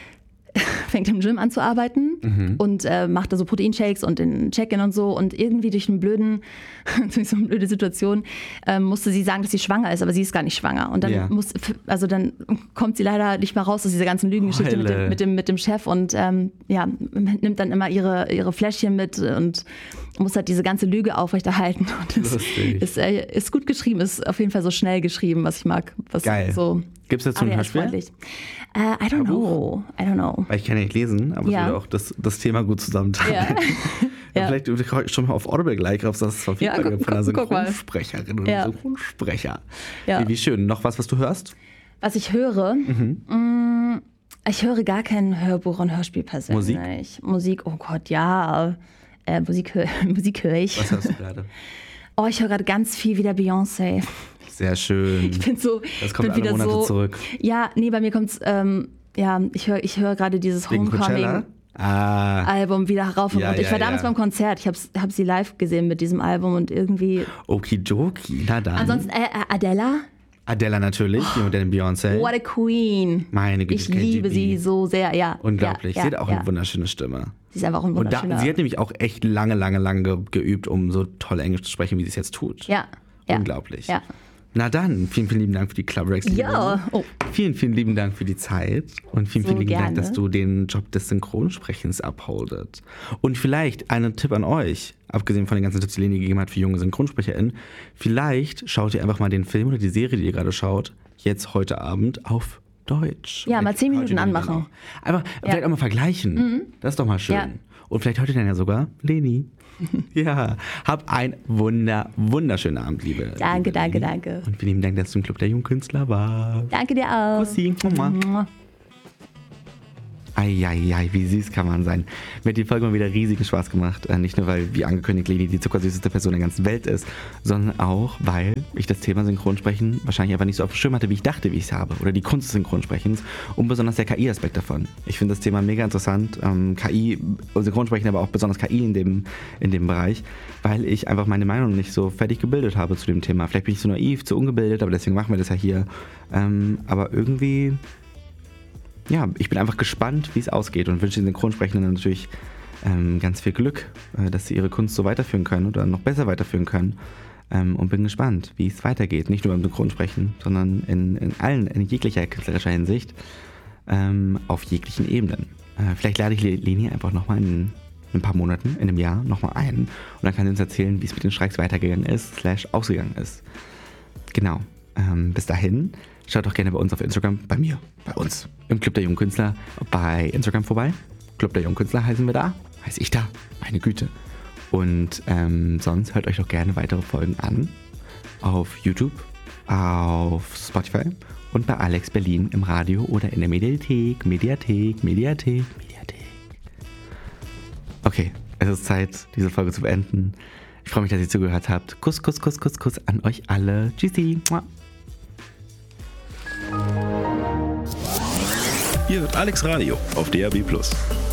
[SPEAKER 1] fängt im Gym an zu arbeiten
[SPEAKER 2] Mhm.
[SPEAKER 1] und äh, macht da so Proteinshakes und den Check-in und so. Und irgendwie durch einen blöden, durch so eine blöde Situation ähm, musste sie sagen, dass sie schwanger ist, aber sie ist gar nicht schwanger. Und dann
[SPEAKER 2] Ja.
[SPEAKER 1] muss, also dann kommt sie leider nicht mehr raus aus dieser ganzen Lügengeschichte mit
[SPEAKER 2] Heule.
[SPEAKER 1] dem, mit dem, mit dem Chef und ähm, ja, nimmt dann immer ihre, ihre Fläschchen mit und muss halt diese ganze Lüge aufrechterhalten. Und es
[SPEAKER 2] Lustig.
[SPEAKER 1] ist, äh, ist gut geschrieben, ist auf jeden Fall so schnell geschrieben, was ich mag. Was
[SPEAKER 2] Geil.
[SPEAKER 1] So
[SPEAKER 2] Gibt's dazu ein
[SPEAKER 1] A D
[SPEAKER 2] Hörspiel?
[SPEAKER 1] S-freundlich. Äh, I don't know. I don't know.
[SPEAKER 2] Weil ich kann ja nicht lesen, aber
[SPEAKER 1] Ja.
[SPEAKER 2] ich will auch das, das Thema gut zusammentragen.
[SPEAKER 1] Ja.
[SPEAKER 2] Ja.
[SPEAKER 1] Ja.
[SPEAKER 2] Vielleicht schon mal auf Audible gleich, ob das verfügbar
[SPEAKER 1] Ja, guck-
[SPEAKER 2] gibt von einer
[SPEAKER 1] guck- guck mal.
[SPEAKER 2] Synchronsprecherin oder
[SPEAKER 1] Ja.
[SPEAKER 2] Synchronsprecher.
[SPEAKER 1] Ja.
[SPEAKER 2] Wie, wie schön. Noch was, was du hörst?
[SPEAKER 1] Was ich höre,
[SPEAKER 2] Mhm.
[SPEAKER 1] mh, ich höre gar kein Hörbuch und Hörspiel persönlich.
[SPEAKER 2] Musik?
[SPEAKER 1] Musik, oh Gott, ja. Äh, Musik, hö Musik höre ich.
[SPEAKER 2] Was hörst du gerade?
[SPEAKER 1] Oh, ich höre gerade ganz viel wieder Beyoncé.
[SPEAKER 2] Sehr schön.
[SPEAKER 1] Ich bin so,
[SPEAKER 2] Das kommt
[SPEAKER 1] bin
[SPEAKER 2] alle
[SPEAKER 1] wieder
[SPEAKER 2] Monate
[SPEAKER 1] so,
[SPEAKER 2] zurück.
[SPEAKER 1] Ja, nee, bei mir kommt's, ähm, ja, ich höre ich höre gerade dieses
[SPEAKER 2] Wegen Coachella?
[SPEAKER 1] Homecoming.
[SPEAKER 2] Ah,
[SPEAKER 1] Album wieder rauf und
[SPEAKER 2] Ja,
[SPEAKER 1] runter. Ich
[SPEAKER 2] ja,
[SPEAKER 1] war damals
[SPEAKER 2] ja.
[SPEAKER 1] beim Konzert, ich habe hab sie live gesehen mit diesem Album und irgendwie.
[SPEAKER 2] okidoki. Na dann.
[SPEAKER 1] Ansonsten äh, äh, Adela.
[SPEAKER 2] Adele natürlich, die moderne Beyoncé.
[SPEAKER 1] What a Queen.
[SPEAKER 2] Meine Güte,
[SPEAKER 1] ich liebe sie so sehr, ja.
[SPEAKER 2] Unglaublich.
[SPEAKER 1] Ja,
[SPEAKER 2] sie hat
[SPEAKER 1] ja,
[SPEAKER 2] auch
[SPEAKER 1] ja.
[SPEAKER 2] eine wunderschöne Stimme.
[SPEAKER 1] Sie ist einfach ein wunderschöner.
[SPEAKER 2] Und da, sie hat nämlich auch echt lange, lange, lange geübt, um so toll Englisch zu sprechen, wie sie es jetzt tut.
[SPEAKER 1] Ja. ja.
[SPEAKER 2] Unglaublich.
[SPEAKER 1] Ja.
[SPEAKER 2] Na dann, vielen, vielen lieben Dank für die Club Rex.
[SPEAKER 1] Ja. Oh.
[SPEAKER 2] Vielen, vielen lieben Dank für die Zeit und vielen,
[SPEAKER 1] So
[SPEAKER 2] vielen lieben
[SPEAKER 1] gerne.
[SPEAKER 2] Dank, dass du den Job des Synchronsprechens abholdet. Und vielleicht einen Tipp an euch, abgesehen von den ganzen Tipps, die Leni gegeben hat für junge SynchronsprecherInnen, vielleicht schaut ihr einfach mal den Film oder die Serie, die ihr gerade schaut, jetzt heute Abend auf Deutsch.
[SPEAKER 1] Ja, mal zehn
[SPEAKER 2] Vielleicht
[SPEAKER 1] Minuten
[SPEAKER 2] hört ihr den
[SPEAKER 1] anmachen.
[SPEAKER 2] dann auch. Einfach, vielleicht auch mal vergleichen.
[SPEAKER 1] Mhm.
[SPEAKER 2] Das ist doch mal schön.
[SPEAKER 1] Ja.
[SPEAKER 2] Und vielleicht hört ihr dann ja sogar Leni. Ja, hab einen wunder, wunderschönen Abend, liebe.
[SPEAKER 1] Danke,
[SPEAKER 2] liebe
[SPEAKER 1] danke,
[SPEAKER 2] Leni.
[SPEAKER 1] danke.
[SPEAKER 2] Und vielen lieben Dank, dass du im Club der Jungkünstler warst.
[SPEAKER 1] Danke dir auch.
[SPEAKER 2] Kussi. Mua. Eieiei, wie süß kann man sein. Mir hat die Folge mal wieder riesigen Spaß gemacht. Äh, nicht nur, weil, wie angekündigt, Leni die zuckersüßeste Person der ganzen Welt ist, sondern auch, weil ich das Thema Synchronsprechen wahrscheinlich einfach nicht so auf dem Schirm hatte, wie ich dachte, wie ich es habe. Oder die Kunst des Synchronsprechens und besonders der K I-Aspekt davon. Ich finde das Thema mega interessant. Ähm, K I, Synchronsprechen, aber auch besonders K I in dem, in dem Bereich, weil ich einfach meine Meinung nicht so fertig gebildet habe zu dem Thema. Vielleicht bin ich zu naiv, zu ungebildet, aber deswegen machen wir das ja hier. Ähm, aber irgendwie... Ja, ich bin einfach gespannt, wie es ausgeht und wünsche den Synchronsprechenden natürlich ähm, ganz viel Glück, äh, dass sie ihre Kunst so weiterführen können oder noch besser weiterführen können ähm, und bin gespannt, wie es weitergeht. Nicht nur beim Synchronsprechen, sondern in, in allen, in jeglicher künstlerischer Hinsicht, ähm, auf jeglichen Ebenen. Äh, vielleicht lade ich Leni einfach nochmal in, in ein paar Monaten, in einem Jahr nochmal ein und dann kann sie uns erzählen, wie es mit den Streiks weitergegangen ist, slash ausgegangen ist. Genau. Ähm, bis dahin, schaut doch gerne bei uns auf Instagram, bei mir, bei uns, im Club der Jungen Künstler, bei Instagram vorbei. Club der Jungen Künstler heißen wir da, heiße ich da, meine Güte. Und ähm, sonst hört euch doch gerne weitere Folgen an auf YouTube, auf Spotify und bei Alex Berlin im Radio oder in der Mediathek, Mediathek, Mediathek, Mediathek. Okay, es ist Zeit, diese Folge zu beenden. Ich freue mich, dass ihr zugehört habt. Kuss, Kuss, Kuss, Kuss, Kuss an euch alle. Tschüssi.
[SPEAKER 3] Hier wird Alex Radio auf D A B plus.